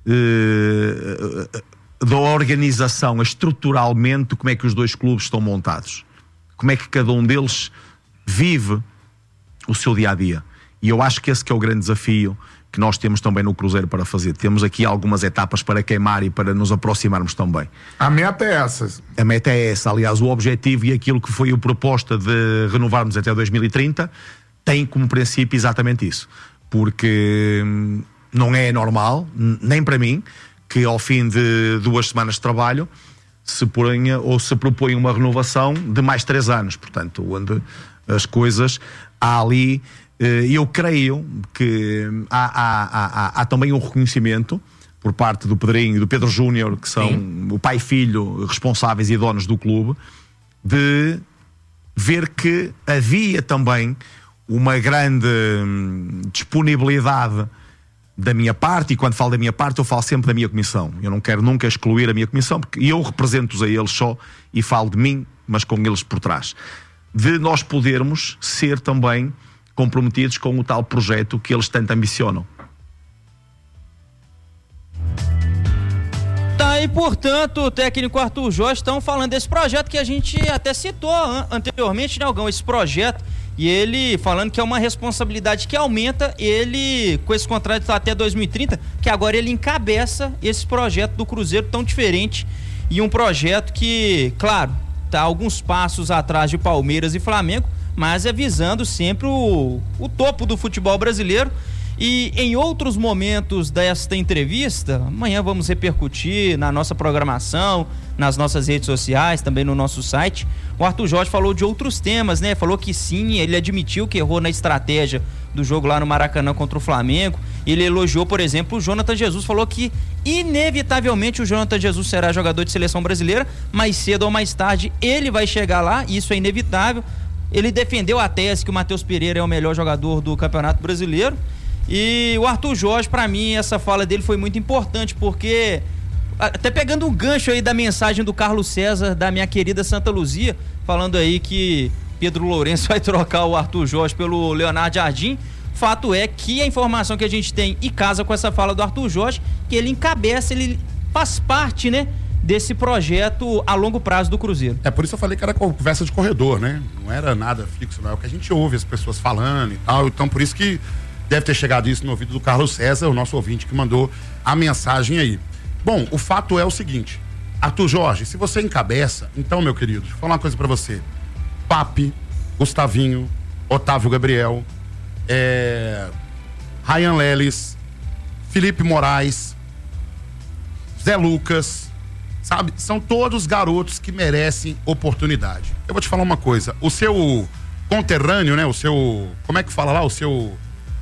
uh, da organização, estruturalmente, como é que os dois clubes estão montados. Como é que cada um deles vive o seu dia-a-dia. E eu acho que esse que é o grande desafio que nós temos também no Cruzeiro para fazer. Temos aqui algumas etapas para queimar e para nos aproximarmos também. A meta é essa. A meta é essa. Aliás, o objetivo e aquilo que foi a proposta de renovarmos até dois mil e trinta tem como princípio exatamente isso. Porque hum, não é normal, nem para mim, que ao fim de duas semanas de trabalho se ponha ou se propõe uma renovação de mais três anos. Portanto, onde as coisas há ali... Eu creio que há, há, há, há também um reconhecimento por parte do Pedrinho e do Pedro Júnior, que são Sim. o pai e filho responsáveis e donos do clube, de ver que havia também uma grande disponibilidade da minha parte, e quando falo da minha parte eu falo sempre da minha comissão. Eu não quero nunca excluir a minha comissão, porque eu represento-os a eles só e falo de mim, mas com eles por trás. De nós podermos ser também comprometidos com o tal projeto que eles tanto ambicionam. Tá, e portanto, o técnico Arthur Jorge estão falando desse projeto que a gente até citou an- anteriormente, né, Algão? Esse projeto, e ele falando que é uma responsabilidade que aumenta, ele, com esse contrato até dois mil e trinta, que agora ele encabeça esse projeto do Cruzeiro tão diferente, e um projeto que, claro, tá alguns passos atrás de Palmeiras e Flamengo, mas é visando sempre o, o topo do futebol brasileiro. E em outros momentos desta entrevista, amanhã vamos repercutir na nossa programação, nas nossas redes sociais, também no nosso site. O Arthur Jorge falou de outros temas, né? Falou que sim, ele admitiu que errou na estratégia do jogo lá no Maracanã contra o Flamengo. Ele elogiou, por exemplo, o Jonathan Jesus, falou que inevitavelmente o Jonathan Jesus será jogador de seleção brasileira, mais cedo ou mais tarde ele vai chegar lá, isso é inevitável. Ele defendeu a tese que o Matheus Pereira é o melhor jogador do Campeonato Brasileiro. E o Arthur Jorge, pra mim, essa fala dele foi muito importante, porque até pegando um gancho aí da mensagem do Carlos César, da minha querida Santa Luzia, falando aí que Pedro Lourenço vai trocar o Arthur Jorge pelo Leonardo Jardim. Fato é que a informação que a gente tem e casa com essa fala do Arthur Jorge, que ele encabeça, ele faz parte, né, desse projeto a longo prazo do Cruzeiro. É por isso eu falei que era conversa de corredor, né? Não era nada fixo, não é o que a gente ouve as pessoas falando e tal. Então por isso que deve ter chegado isso no ouvido do Carlos César, o nosso ouvinte que mandou a mensagem aí. Bom, o fato é o seguinte, Arthur Jorge, se você encabeça, então, meu querido, deixa eu falar uma coisa pra você. Papi, Gustavinho, Otávio Gabriel, é, Ryan Leles, Felipe Moraes, Zé Lucas, sabe? São todos garotos que merecem oportunidade. Eu vou te falar uma coisa, o seu conterrâneo, né? O seu, como é que fala lá? O seu...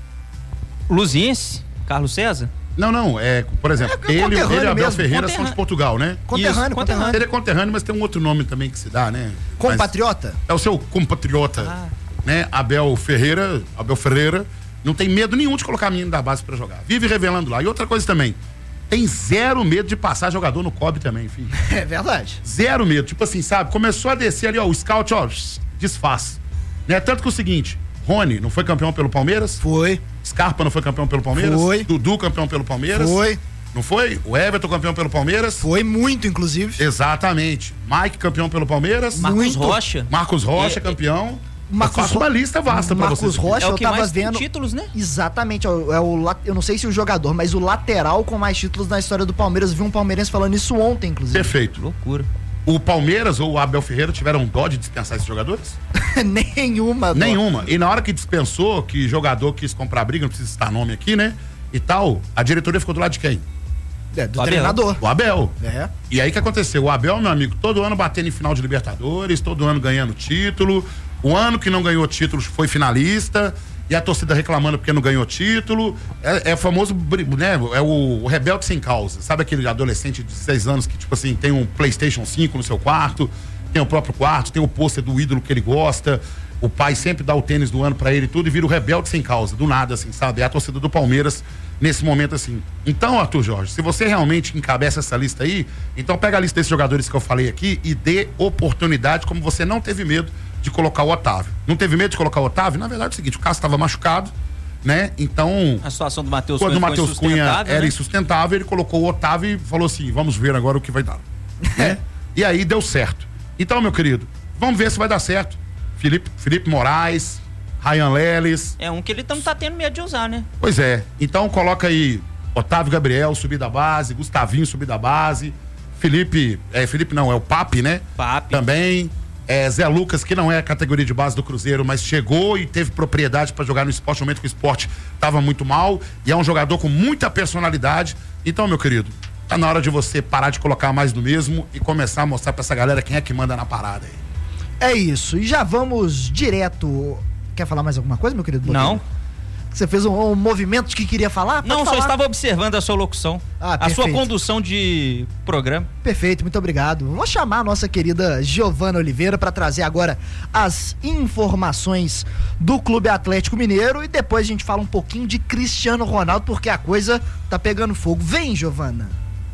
Luziense, Carlos César? Não, não, é, por exemplo, é, é ele, ele e Abel Ferreira são de Portugal, né? Conterrâneo, Isso, conterrâneo. Ele é conterrâneo, mas tem um outro nome também que se dá, né? Compatriota? Mas é o seu compatriota, ah. né? Abel Ferreira, Abel Ferreira, não tem medo nenhum de colocar menino da base pra jogar. Vive revelando lá. E outra coisa também, tem zero medo de passar jogador no C O B também, filho. É verdade. Zero medo, tipo assim, sabe? Começou a descer ali, ó, o scout, ó, desfaz. Né? Tanto que o seguinte, Rony não foi campeão pelo Palmeiras? Foi. Scarpa não foi campeão pelo Palmeiras? Foi. Dudu campeão pelo Palmeiras? Foi. Não foi? O Everton campeão pelo Palmeiras? Foi muito, inclusive. Exatamente. Mike campeão pelo Palmeiras? Marcos muito. Rocha. Marcos Rocha, é, campeão. Marcos eu faço uma lista vasta pra Marcos vocês. Rocha, é o eu que tava mais vendo. tem títulos, né? Exatamente. É o, é o, eu não sei se o jogador, mas o lateral com mais títulos na história do Palmeiras. Vi um palmeirense falando isso ontem, inclusive. Perfeito. Loucura. O Palmeiras ou o Abel Ferreira tiveram dó de dispensar esses jogadores? Nenhuma. Dó. Nenhuma. E na hora que dispensou, que jogador quis comprar briga, não precisa citar nome aqui, né? E tal, a diretoria ficou do lado de quem? É, do o treinador. Abel. O Abel. É. E aí o que aconteceu? O Abel, meu amigo, todo ano batendo em final de Libertadores, todo ano ganhando título. O ano que não ganhou títulos foi finalista. E a torcida reclamando porque não ganhou título. É, é famoso, né? É o, o rebelde sem causa. Sabe aquele adolescente de dezesseis anos que, tipo assim, tem um PlayStation cinco no seu quarto, tem o próprio quarto, tem o pôster do ídolo que ele gosta. O pai sempre dá o tênis do ano pra ele e tudo, e vira o rebelde sem causa, do nada, assim, sabe? É a torcida do Palmeiras nesse momento, assim. Então, Arthur Jorge, se você realmente encabeça essa lista aí, então pega a lista desses jogadores que eu falei aqui e dê oportunidade, como você não teve medo de colocar o Otávio. Não teve medo de colocar o Otávio? Na verdade é o seguinte, o Cássio estava machucado, né? Então... A situação do Matheus Cunha quando o Matheus Cunha era né? insustentável, ele colocou o Otávio e falou assim, vamos ver agora o que vai dar. né? E aí deu certo. Então, meu querido, vamos ver se vai dar certo. Felipe, Felipe Moraes, Ryan Leles. É um que ele não tá tendo medo de usar, né? Pois é. Então coloca aí Otávio Gabriel, subir da base, Gustavinho, subir da base, Felipe, é, Felipe não, é o Papi, né? Papi. Também. É, Zé Lucas, que não é a categoria de base do Cruzeiro, mas chegou e teve propriedade para jogar no esporte, no momento que o esporte estava muito mal, e é um jogador com muita personalidade. Então, meu querido, tá na hora de você parar de colocar mais do mesmo e começar a mostrar para essa galera quem é que manda na parada aí. É isso, e já vamos direto. Quer falar mais alguma coisa, meu querido? Não. Você fez um, um movimento de que queria falar? Pode Não, falar. só estava observando a sua locução. Ah, a perfeito. sua condução de programa. Perfeito, muito obrigado. Vou chamar a nossa querida Giovana Oliveira para trazer agora as informações do Clube Atlético Mineiro e depois a gente fala um pouquinho de Cristiano Ronaldo, porque a coisa tá pegando fogo. Vem, Giovana.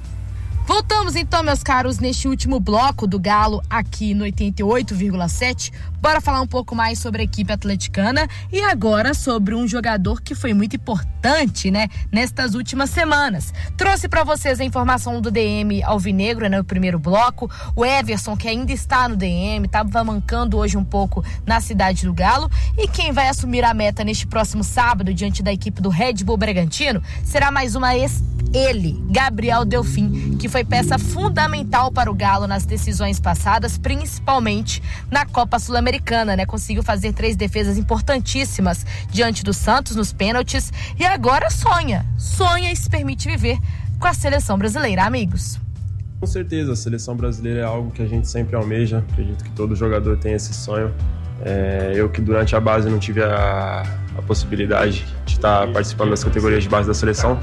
Voltamos então, meus caros, neste último bloco do Galo aqui no oitenta e oito vírgula sete. Bora falar um pouco mais sobre a equipe atleticana e agora sobre um jogador que foi muito importante, né, nestas últimas semanas. Trouxe para vocês a informação do D M Alvinegro, né, no primeiro bloco. O Everson, que ainda está no D M, estava mancando hoje um pouco na cidade do Galo. E quem vai assumir a meta neste próximo sábado diante da equipe do Red Bull Bragantino será mais uma ex ele, Gabriel Delfim, que foi peça fundamental para o Galo nas decisões passadas, principalmente na Copa Sul-Americana, né? Conseguiu fazer três defesas importantíssimas diante do Santos nos pênaltis e agora sonha, sonha e se permite viver com a seleção brasileira, amigos. Com certeza, a seleção brasileira é algo que a gente sempre almeja, acredito que todo jogador tem esse sonho. É, eu que durante a base não tive a, a possibilidade de estar participando das categorias de base da seleção,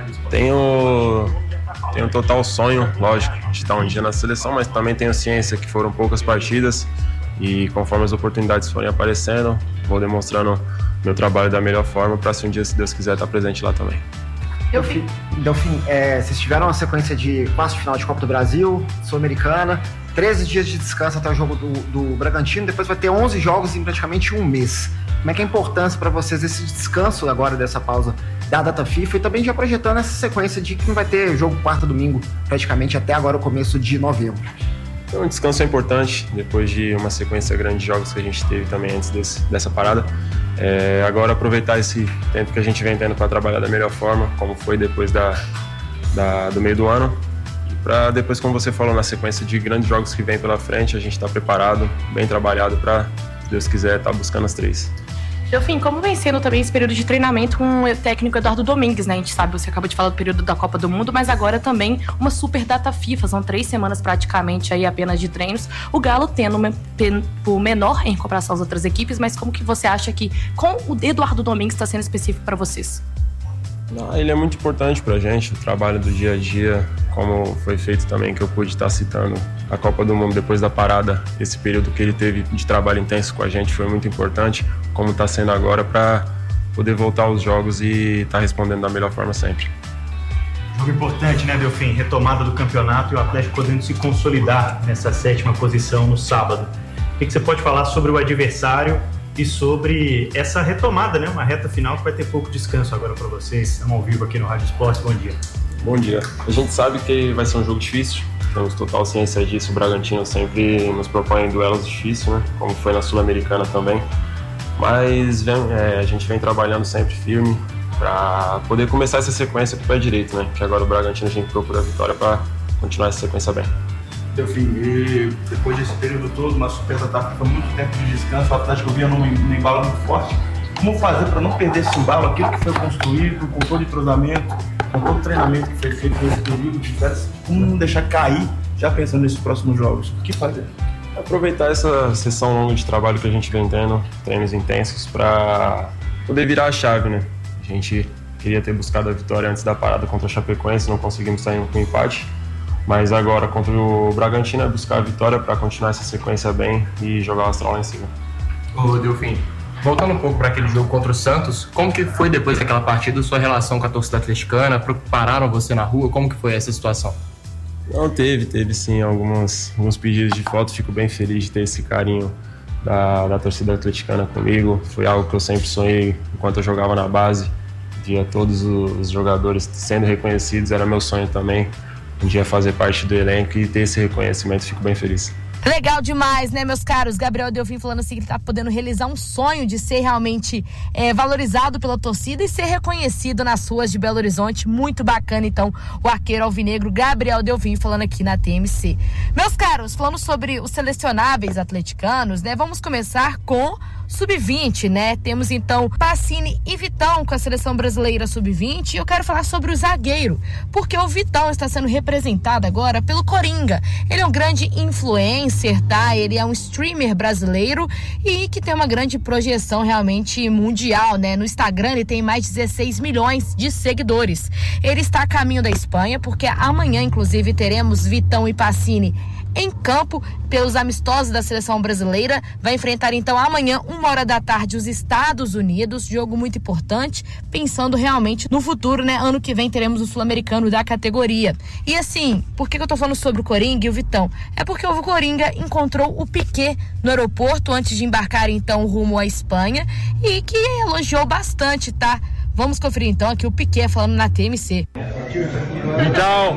tenho, tenho um total sonho, lógico, de estar um dia na seleção, mas também tenho ciência que foram poucas partidas e conforme as oportunidades forem aparecendo, vou demonstrando meu trabalho da melhor forma para se um dia, se Deus quiser, estar presente lá também. Delfim, Delfim é, vocês tiveram uma sequência de quartos de final de Copa do Brasil, Sul-Americana, treze dias de descanso até o jogo do, do Bragantino, depois vai ter onze jogos em praticamente um mês. Como é que é a importância para vocês esse descanso agora dessa pausa da data FIFA e também já projetando essa sequência de que não vai ter jogo quarta domingo praticamente até agora o começo de novembro? Então, o descanso é importante, depois de uma sequência grande de jogos que a gente teve também antes desse, dessa parada. É, agora aproveitar esse tempo que a gente vem tendo para trabalhar da melhor forma, como foi depois da, da, do meio do ano. E para depois, como você falou, na sequência de grandes jogos que vem pela frente, a gente está preparado, bem trabalhado para, se Deus quiser, estar tá buscando as três. Delfim, como vem sendo também esse período de treinamento com o técnico Eduardo Domingues, né? A gente sabe, você acabou de falar do período da Copa do Mundo, mas agora também uma super data FIFA, são três semanas praticamente aí apenas de treinos. O Galo tendo um tempo menor em comparação às outras equipes, mas como que você acha que com o Eduardo Domingues está sendo específico para vocês? Não, ele é muito importante pra gente, o trabalho do dia a dia, como foi feito também, que eu pude estar citando a Copa do Mundo depois da parada. Esse período que ele teve de trabalho intenso com a gente foi muito importante, como está sendo agora, para poder voltar aos jogos e estar tá respondendo da melhor forma sempre. Jogo importante, né, Delfim? Retomada do campeonato e o Atlético podendo se consolidar nessa sétima posição no sábado. O que, que você pode falar sobre o adversário e sobre essa retomada, né? Uma reta final que vai ter pouco descanso agora para vocês. Estamos ao vivo aqui no Rádio Esportes. Bom dia. Bom dia. A gente sabe que vai ser um jogo difícil, temos total ciência disso. O Bragantino sempre nos propõe duelos difíceis, né? Como foi na Sul-Americana também. Mas vem, é, a gente vem trabalhando sempre firme para poder começar essa sequência com o pé direito, né? Que agora o Bragantino a gente procura a vitória para continuar essa sequência bem. Delfim, e depois desse período todo, uma super data foi muito tempo de descanso, o Atlético vinha num, num embalo muito forte. Como fazer para não perder esse embalo, aquilo que foi construído, com todo o treinamento, com todo o treinamento que foi feito nesse período de férias, como não deixar cair, já pensando nesses próximos jogos? O que fazer? Aproveitar essa sessão longa de trabalho que a gente vem tendo, treinos intensos, para poder virar a chave, né? A gente queria ter buscado a vitória antes da parada contra a Chapecoense, não conseguimos sair com empate. Mas agora, contra o Bragantino, é buscar a vitória para continuar essa sequência bem e jogar o Astral lá em cima. Ô, Delfim, voltando um pouco para aquele jogo contra o Santos, como que foi depois daquela partida sua relação com a torcida atleticana? Pararam você na rua? Como que foi essa situação? Não, teve, teve sim alguns, alguns pedidos de foto. Fico bem feliz de ter esse carinho da, da torcida atleticana comigo. Foi algo que eu sempre sonhei enquanto eu jogava na base. Via todos os jogadores sendo reconhecidos, era meu sonho também. Um dia fazer parte do elenco e ter esse reconhecimento, fico bem feliz. Legal demais, né, meus caros? Gabriel Delfim falando assim que ele tá podendo realizar um sonho de ser realmente é, valorizado pela torcida e ser reconhecido nas ruas de Belo Horizonte. Muito bacana, então, o arqueiro alvinegro Gabriel Delfim falando aqui na T M C. Meus caros, falando sobre os selecionáveis atleticanos, né, vamos começar com sub vinte, né? Temos então Pacini e Vitão com a seleção brasileira sub vinte. E eu quero falar sobre o zagueiro, porque o Vitão está sendo representado agora pelo Coringa. Ele é um grande influencer, tá? Ele é um streamer brasileiro e que tem uma grande projeção realmente mundial, né? No Instagram ele tem mais de dezesseis milhões de seguidores. Ele está a caminho da Espanha, porque amanhã, inclusive, teremos Vitão e Pacini em campo pelos amistosos da seleção brasileira. Vai enfrentar então amanhã, uma hora da tarde, os Estados Unidos, jogo muito importante, pensando realmente no futuro, né? Ano que vem teremos o sul-americano da categoria. E assim, por que eu tô falando sobre o Coringa e o Vitão? É porque o Coringa encontrou o Piquet no aeroporto antes de embarcar então rumo à Espanha e que elogiou bastante, tá? Vamos conferir então aqui o Piquet falando na T M C. Vitão,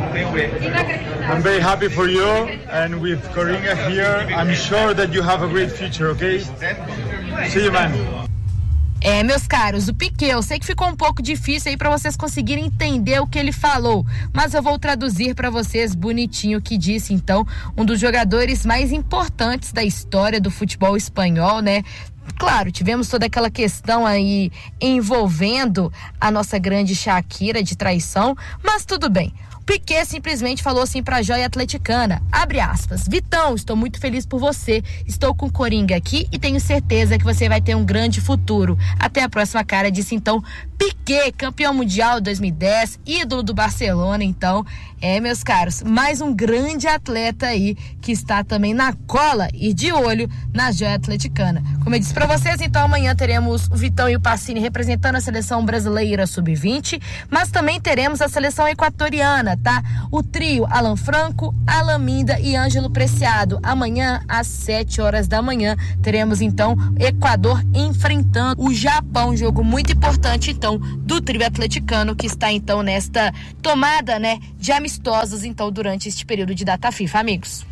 I'm very happy for you, and with Coringa here, I'm sure that you have a great future, okay? See you, man. É, meus caros, o Piquet, eu sei que ficou um pouco difícil aí pra vocês conseguirem entender o que ele falou, mas eu vou traduzir pra vocês bonitinho o que disse, então, um dos jogadores mais importantes da história do futebol espanhol, né? Claro, tivemos toda aquela questão aí envolvendo a nossa grande Shakira de traição, mas tudo bem. Piquet simplesmente falou assim pra Joia Atleticana, abre aspas, Vitão, estou muito feliz por você, estou com o Coringa aqui e tenho certeza que você vai ter um grande futuro. Até a próxima, cara, disse então Piquet, campeão mundial dois mil e dez, ídolo do Barcelona, então, é, meus caros, mais um grande atleta aí que está também na cola e de olho na Joia Atleticana. Como eu disse pra vocês, então amanhã teremos o Vitão e o Pacini representando a seleção brasileira sub vinte, mas também teremos a seleção equatoriana, tá? O trio Alan Franco, Alan Minda e Ângelo Preciado. Amanhã, às sete horas da manhã, teremos então Equador enfrentando o Japão. Jogo muito importante, então, do trio atleticano que está, então, nesta tomada, né, de amistosos, então, durante este período de data FIFA, amigos.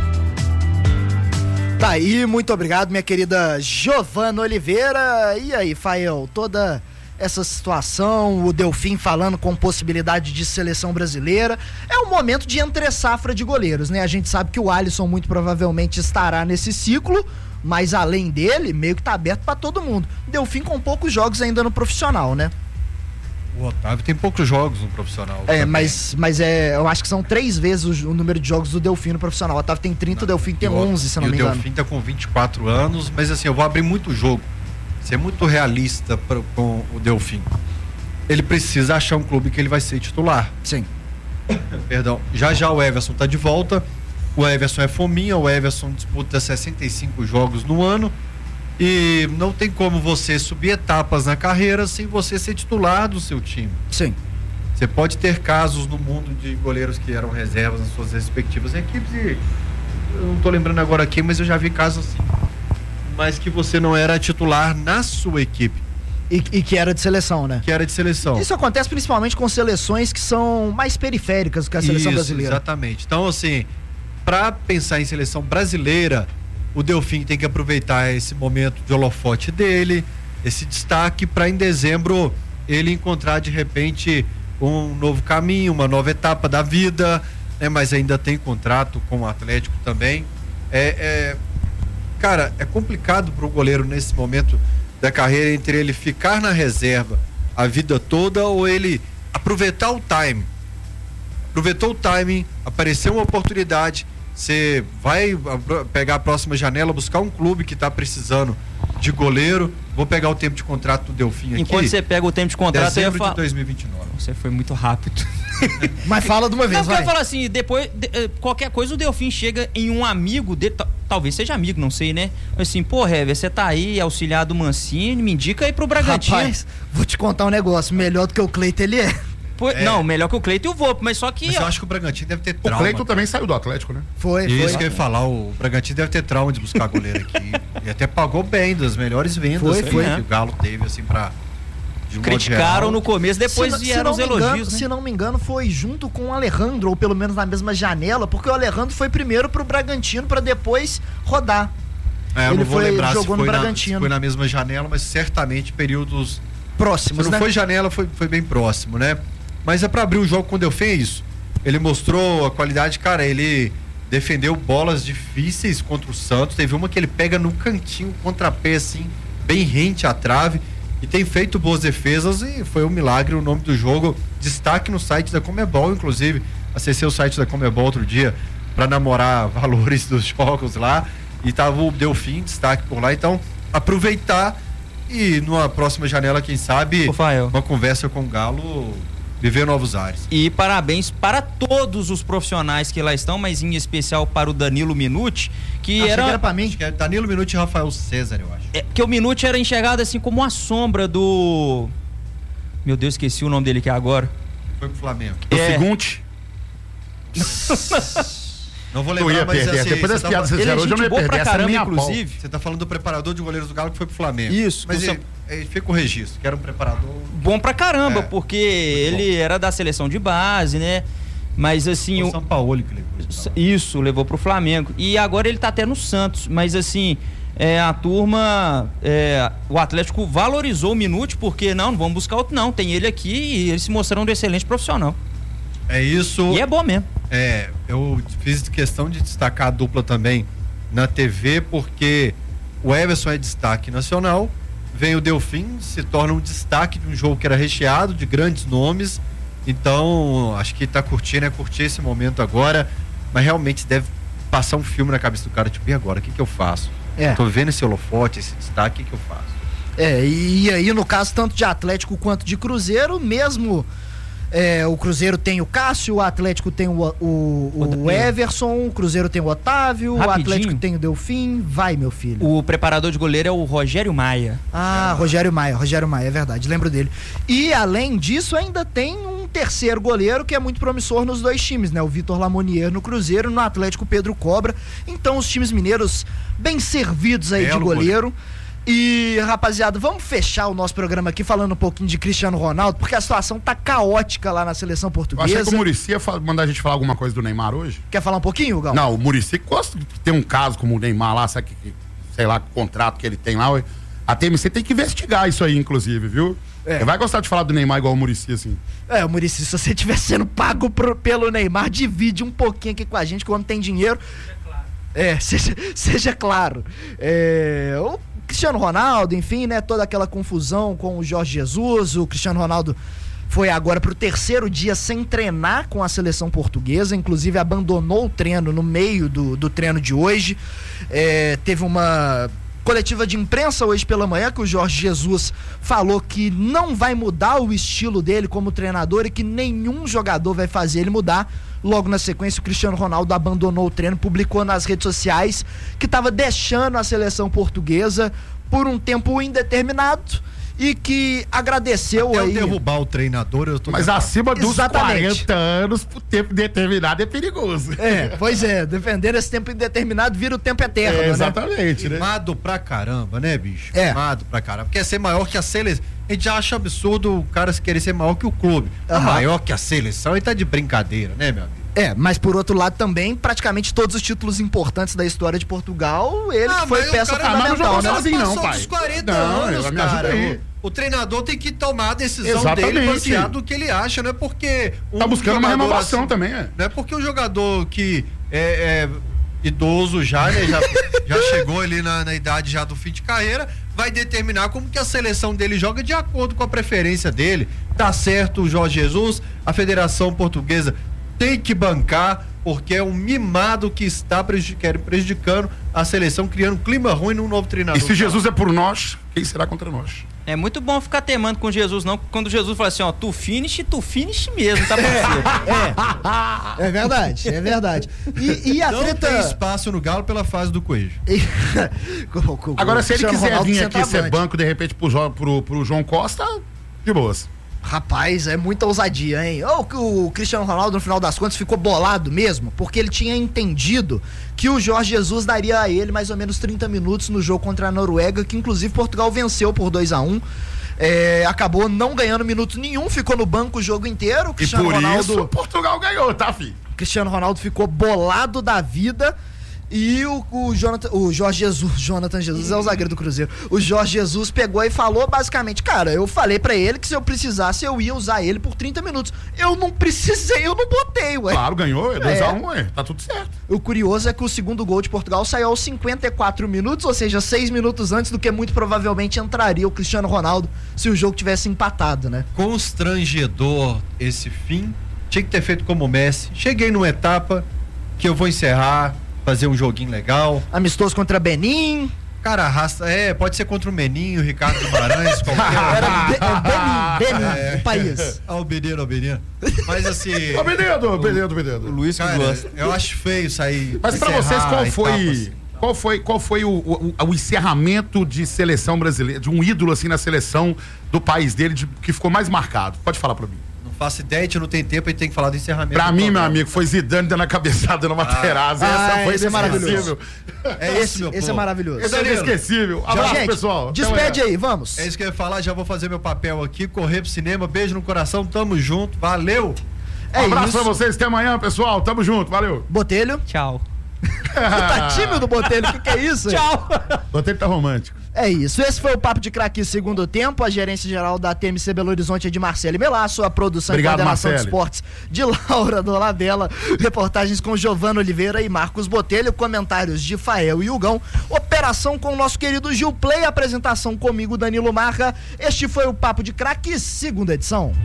Tá aí, muito obrigado, minha querida Giovana Oliveira. E aí, Fael, toda essa situação, o Delfim falando com possibilidade de seleção brasileira, é um momento de entre safra de goleiros, né? A gente sabe que o Alisson muito provavelmente estará nesse ciclo, mas além dele, meio que tá aberto pra todo mundo. Delfim com poucos jogos ainda no profissional, né? O Otávio tem poucos jogos no profissional. É, também. mas, mas é, eu acho que são três vezes o, o número de jogos do Delfim no profissional. O Otávio tem trinta, não, o Delfim tem onze, se não me engano. O Delfim tá com vinte e quatro anos, mas assim, eu vou abrir muito jogo. Ser muito realista pra, com o Delfim. Ele precisa achar um clube que ele vai ser titular. Sim. Perdão. Já já o Everson tá de volta. O Everson é fominha. O Everson disputa sessenta e cinco jogos no ano. E não tem como você subir etapas na carreira sem você ser titular do seu time. Sim. Você pode ter casos no mundo de goleiros que eram reservas nas suas respectivas equipes e eu não tô lembrando agora quem, mas eu já vi casos assim. Mas que você não era titular na sua equipe. E, e que era de seleção, né? Que era de seleção. Isso acontece principalmente com seleções que são mais periféricas do que a seleção Isso, brasileira. Exatamente. Então, assim, para pensar em seleção brasileira, o Delfim tem que aproveitar esse momento de holofote dele, esse destaque, para em dezembro ele encontrar de repente um novo caminho, uma nova etapa da vida, né? Mas ainda tem contrato com o Atlético também. É. é Cara, é complicado para o goleiro nesse momento da carreira entre ele ficar na reserva a vida toda ou ele aproveitar o time. Aproveitou o timing, apareceu uma oportunidade, você vai pegar a próxima janela, buscar um clube que está precisando de goleiro. Vou pegar o tempo de contrato do Delfim aqui. Enquanto você pega o tempo de contrato, dezembro eu ia de dois mil e vinte e nove. Você foi muito rápido. Mas fala de uma vez, Não, vai. eu falo assim, depois, de, uh, qualquer coisa o Delfim chega em um amigo dele, talvez seja amigo, não sei, né? Mas assim, pô, Hever, você tá aí, auxiliar do Mancini, me indica aí pro Bragantino. Rapaz, vou te contar um negócio, melhor do que o Cleiton ele é. Pô, É. Não, melhor que o Cleiton e o Volpe, mas só que... Mas eu ó, acho que o Bragantino deve ter O trauma. Cleiton também saiu do Atlético, né? Foi, Isso foi. que eu ia falar, o Bragantino deve ter trauma de buscar goleiro aqui. E até pagou bem, das melhores vendas Foi, aí foi. que o Galo teve, assim, pra... de um modo criticaram geral. no começo, depois se, se vieram não os me elogios, engano, né? Se não me engano, foi junto com o Alejandro, ou pelo menos na mesma janela, porque o Alejandro foi primeiro pro Bragantino pra depois rodar. É, eu Ele não vou foi- lembrar se jogou no foi, na, Bragantino. se foi na mesma janela, mas certamente períodos próximos, Se não né? foi janela, foi, foi bem próximo, né? Mas é pra abrir o jogo quando eu fiz isso. Ele mostrou a qualidade, cara, ele defendeu bolas difíceis contra o Santos. Teve uma que ele pega no cantinho, contrapé, assim, bem rente à trave. E tem feito boas defesas e foi um milagre o nome do jogo. Destaque no site da Comebol, inclusive. Acessei o site da Comebol outro dia para namorar valores dos jogos lá. E tava o Delfim, destaque por lá. Então, aproveitar e numa próxima janela, quem sabe, uma conversa com o Galo, viver novos ares. E parabéns para todos os profissionais que lá estão, mas em especial para o Danilo Minuti, que Achei era... que era pra mim. Acho que é Danilo Minuti e Rafael César, eu acho. É, que o Minuti era enxergado assim como uma sombra do... Meu Deus, esqueci o nome dele aqui agora. Foi pro Flamengo. O É. seguinte. Não vou Eu lembrar, ia mas perder. assim, Depois das você piadas tá- que vocês fizeram hoje, eu não ia perder. Essa era a minha pau. Você tá falando do preparador de goleiros do Galo que foi pro Flamengo. Isso, Mas você- ele, ele fica o registro, que era um preparador... Bom pra caramba, É, porque ele era da seleção de base, né? Mas assim... O o São Paulo que levou. Isso, levou pro Flamengo. E agora ele tá até no Santos. Mas assim, é, a turma... É, o Atlético valorizou o Minuti, porque não, não vamos buscar outro não. Tem ele aqui e ele se mostrando um excelente profissional. É isso. E é bom mesmo. É, eu fiz questão de destacar a dupla também na T V, porque o Everson é destaque nacional, vem o Delfim, se torna um destaque de um jogo que era recheado de grandes nomes. Então, acho que tá curtindo, é curtir esse momento agora, mas realmente deve passar um filme na cabeça do cara, tipo, e agora, o que que eu faço? É. Tô vendo esse holofote, esse destaque, o que que eu faço? É, e aí no caso tanto de Atlético quanto de Cruzeiro, mesmo é, o Cruzeiro tem o Cássio, o Atlético tem o, o, o Everson, o Cruzeiro tem o Otávio, Rapidinho. o Atlético tem o Delfim, vai meu filho. O preparador de goleiro é o Rogério Maia. Ah, Rogério Maia, Rogério Maia, é verdade, lembro dele. E além disso ainda tem um terceiro goleiro que é muito promissor nos dois times, né? O Vitor Lamonier no Cruzeiro, no Atlético Pedro Cobra. Então os times mineiros bem servidos aí Belo de goleiro. E, rapaziada, vamos fechar o nosso programa aqui falando um pouquinho de Cristiano Ronaldo, porque a situação tá caótica lá na seleção Eu portuguesa. achei que o Muricy ia fa- mandar a gente falar alguma coisa do Neymar hoje. Quer falar um pouquinho, Gal? Não, o Muricy gosta de ter um caso como o Neymar lá, sabe que, sei lá, que contrato que ele tem lá. A T M C tem que investigar isso aí, inclusive, viu? É. Ele vai gostar de falar do Neymar igual o Muricy, assim. É, o Muricy, se você estiver sendo pago pro- pelo Neymar, divide um pouquinho aqui com a gente, quando tem dinheiro. É, seja, seja claro. É, o Cristiano Ronaldo, enfim, né, toda aquela confusão com o Jorge Jesus, o Cristiano Ronaldo foi agora pro terceiro dia sem treinar com a seleção portuguesa, inclusive abandonou o treino no meio do, do treino de hoje. É, teve uma coletiva de imprensa hoje pela manhã que o Jorge Jesus falou que não vai mudar o estilo dele como treinador e que nenhum jogador vai fazer ele mudar. Logo na sequência, o Cristiano Ronaldo abandonou o treino, publicou nas redes sociais que estava deixando a seleção portuguesa por um tempo indeterminado e que agradeceu Até aí. eu derrubar o treinador, eu tô Mas tentando. acima dos Exatamente. quarenta anos, por tempo determinado é perigoso. É, pois é, defender esse tempo indeterminado vira o tempo eterno, É, né? exatamente, né? Queimado pra caramba, né, bicho? É. Queimado pra caramba. Quer ser maior que a seleção. A gente já acha absurdo o cara querer ser maior que o clube. Tá Aham. maior que a seleção e tá de brincadeira, né, meu amigo? É, mas por outro lado também, praticamente todos os títulos importantes da história de Portugal, ele que foi mas o peça cara- fundamental, mas né? não jogou sozinho, não, Passou pai. dos quarenta Não, anos, me ajuda cara. aí. O, o treinador tem que tomar a decisão Exatamente. dele baseado no que ele acha, não é porque um Tá buscando uma jogador renovação assim- também, é. Não é porque um jogador que é, é idoso já, né, já, já chegou ali na, na idade já do fim de carreira, vai determinar como que a seleção dele joga de acordo com a preferência dele. Tá certo o Jorge Jesus, a Federação Portuguesa tem que bancar, porque é um mimado que está prejudic- prejudicando a seleção, criando um clima ruim num novo treinador. E se Jesus é por nós, quem será contra nós? É muito bom ficar temando com Jesus, não. Quando Jesus fala assim, ó, tu finish, tu finish mesmo, tá parceiro? É verdade, é verdade. E, e a Não treta. tem espaço no Galo pela fase do Coelho. Agora, se ele Cristiano quiser Ronaldo vir aqui ser centroavante. banco, de repente, pro, Jo- pro, pro João Costa, de boas. Rapaz, é muita ousadia, hein? Ou que o Cristiano Ronaldo, no final das contas, ficou bolado mesmo, porque ele tinha entendido que o Jorge Jesus daria a ele mais ou menos trinta minutos no jogo contra a Noruega, que inclusive Portugal venceu por dois a um. É, acabou não ganhando minuto nenhum, ficou no banco o jogo inteiro. O E Cristiano por Ronaldo, isso, Portugal ganhou, tá, filho? Cristiano Ronaldo ficou bolado da vida. E o, o, Jonathan, o Jorge Jesus, Jonathan Jesus é o zagueiro do Cruzeiro. O Jorge Jesus pegou e falou basicamente, cara, eu falei pra ele que se eu precisasse eu ia usar ele por trinta minutos. Eu não precisei, eu não botei, ué. Claro, ganhou, é dois É. a um, ué, tá tudo certo. O curioso é que o segundo gol de Portugal saiu aos cinquenta e quatro minutos, ou seja, seis minutos antes do que muito provavelmente entraria o Cristiano Ronaldo se o jogo tivesse empatado, né? Constrangedor esse fim. Tinha que ter feito como o Messi. Cheguei numa etapa que eu vou encerrar, fazer um joguinho legal. Amistoso contra Benin. Cara, arrasta. É, pode ser contra o Meninho, o Ricardo Guimarães, qualquer. Era Be- é Benin, Benin, É. o país. Ah, o Benino, o Benino. Mas assim. Ô, Benedito, Benedito, Benedito. O Luiz que Cara, gosta. eu acho feio sair. Mas pra encerrar vocês, a qual etapa foi, assim. qual foi, qual foi o, o, o encerramento de seleção brasileira, de um ídolo assim na seleção do país dele, de- que ficou mais marcado? Pode falar pra mim. Não faço ideia, a gente não tem tempo, a gente tem que falar do encerramento. Pra do mim, meu programa. amigo, foi Zidane dando a cabeçada no Materazzi. Ah, Essa foi esse é maravilhoso. inesquecível. É esse, Esse, meu esse é povo. maravilhoso. Esse é inesquecível. Abraço, Gente, pessoal. Até despede amanhã. aí, vamos. É isso que eu ia falar, já vou fazer meu papel aqui, correr pro cinema, beijo no coração, tamo junto, valeu! É um abraço isso. pra vocês, até amanhã, pessoal. Tamo junto, valeu. Botelho. Tchau. Tá tímido, Botelho? O que, que é isso? Tchau. Botelho tá romântico. É isso, esse foi o Papo de Craque segundo tempo. A gerência geral da T M C Belo Horizonte é de Marcelo Melasso, a produção Obrigado, e coordenação de Marcelo. esportes de Laura Dolabella, reportagens com Giovana Oliveira e Marcos Botelho, comentários de Fael e Hugão, operação com o nosso querido Gil Play, apresentação comigo, Danilo Marra. Este foi o Papo de Craque, segunda edição.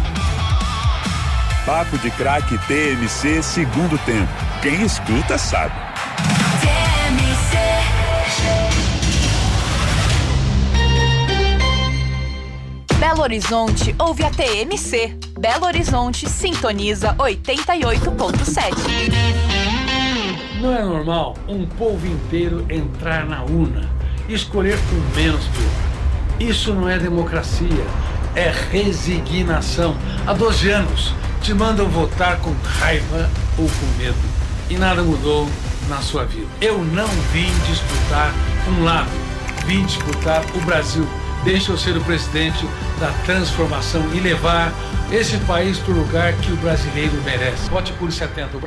Papo de Craque T M C segundo tempo. Quem escuta sabe. T M C. Belo Horizonte ouve a T M C. Belo Horizonte sintoniza oitenta e oito ponto sete. Não é normal um povo inteiro entrar na urna e escolher com menos que um. Isso não é democracia, é resignação. Há doze anos te mandam votar com raiva ou com medo e nada mudou na sua vida. Eu não vim disputar um lado, vim disputar o Brasil. Deixa eu ser o presidente da transformação e levar esse país para o lugar que o brasileiro merece. Vote por setenta.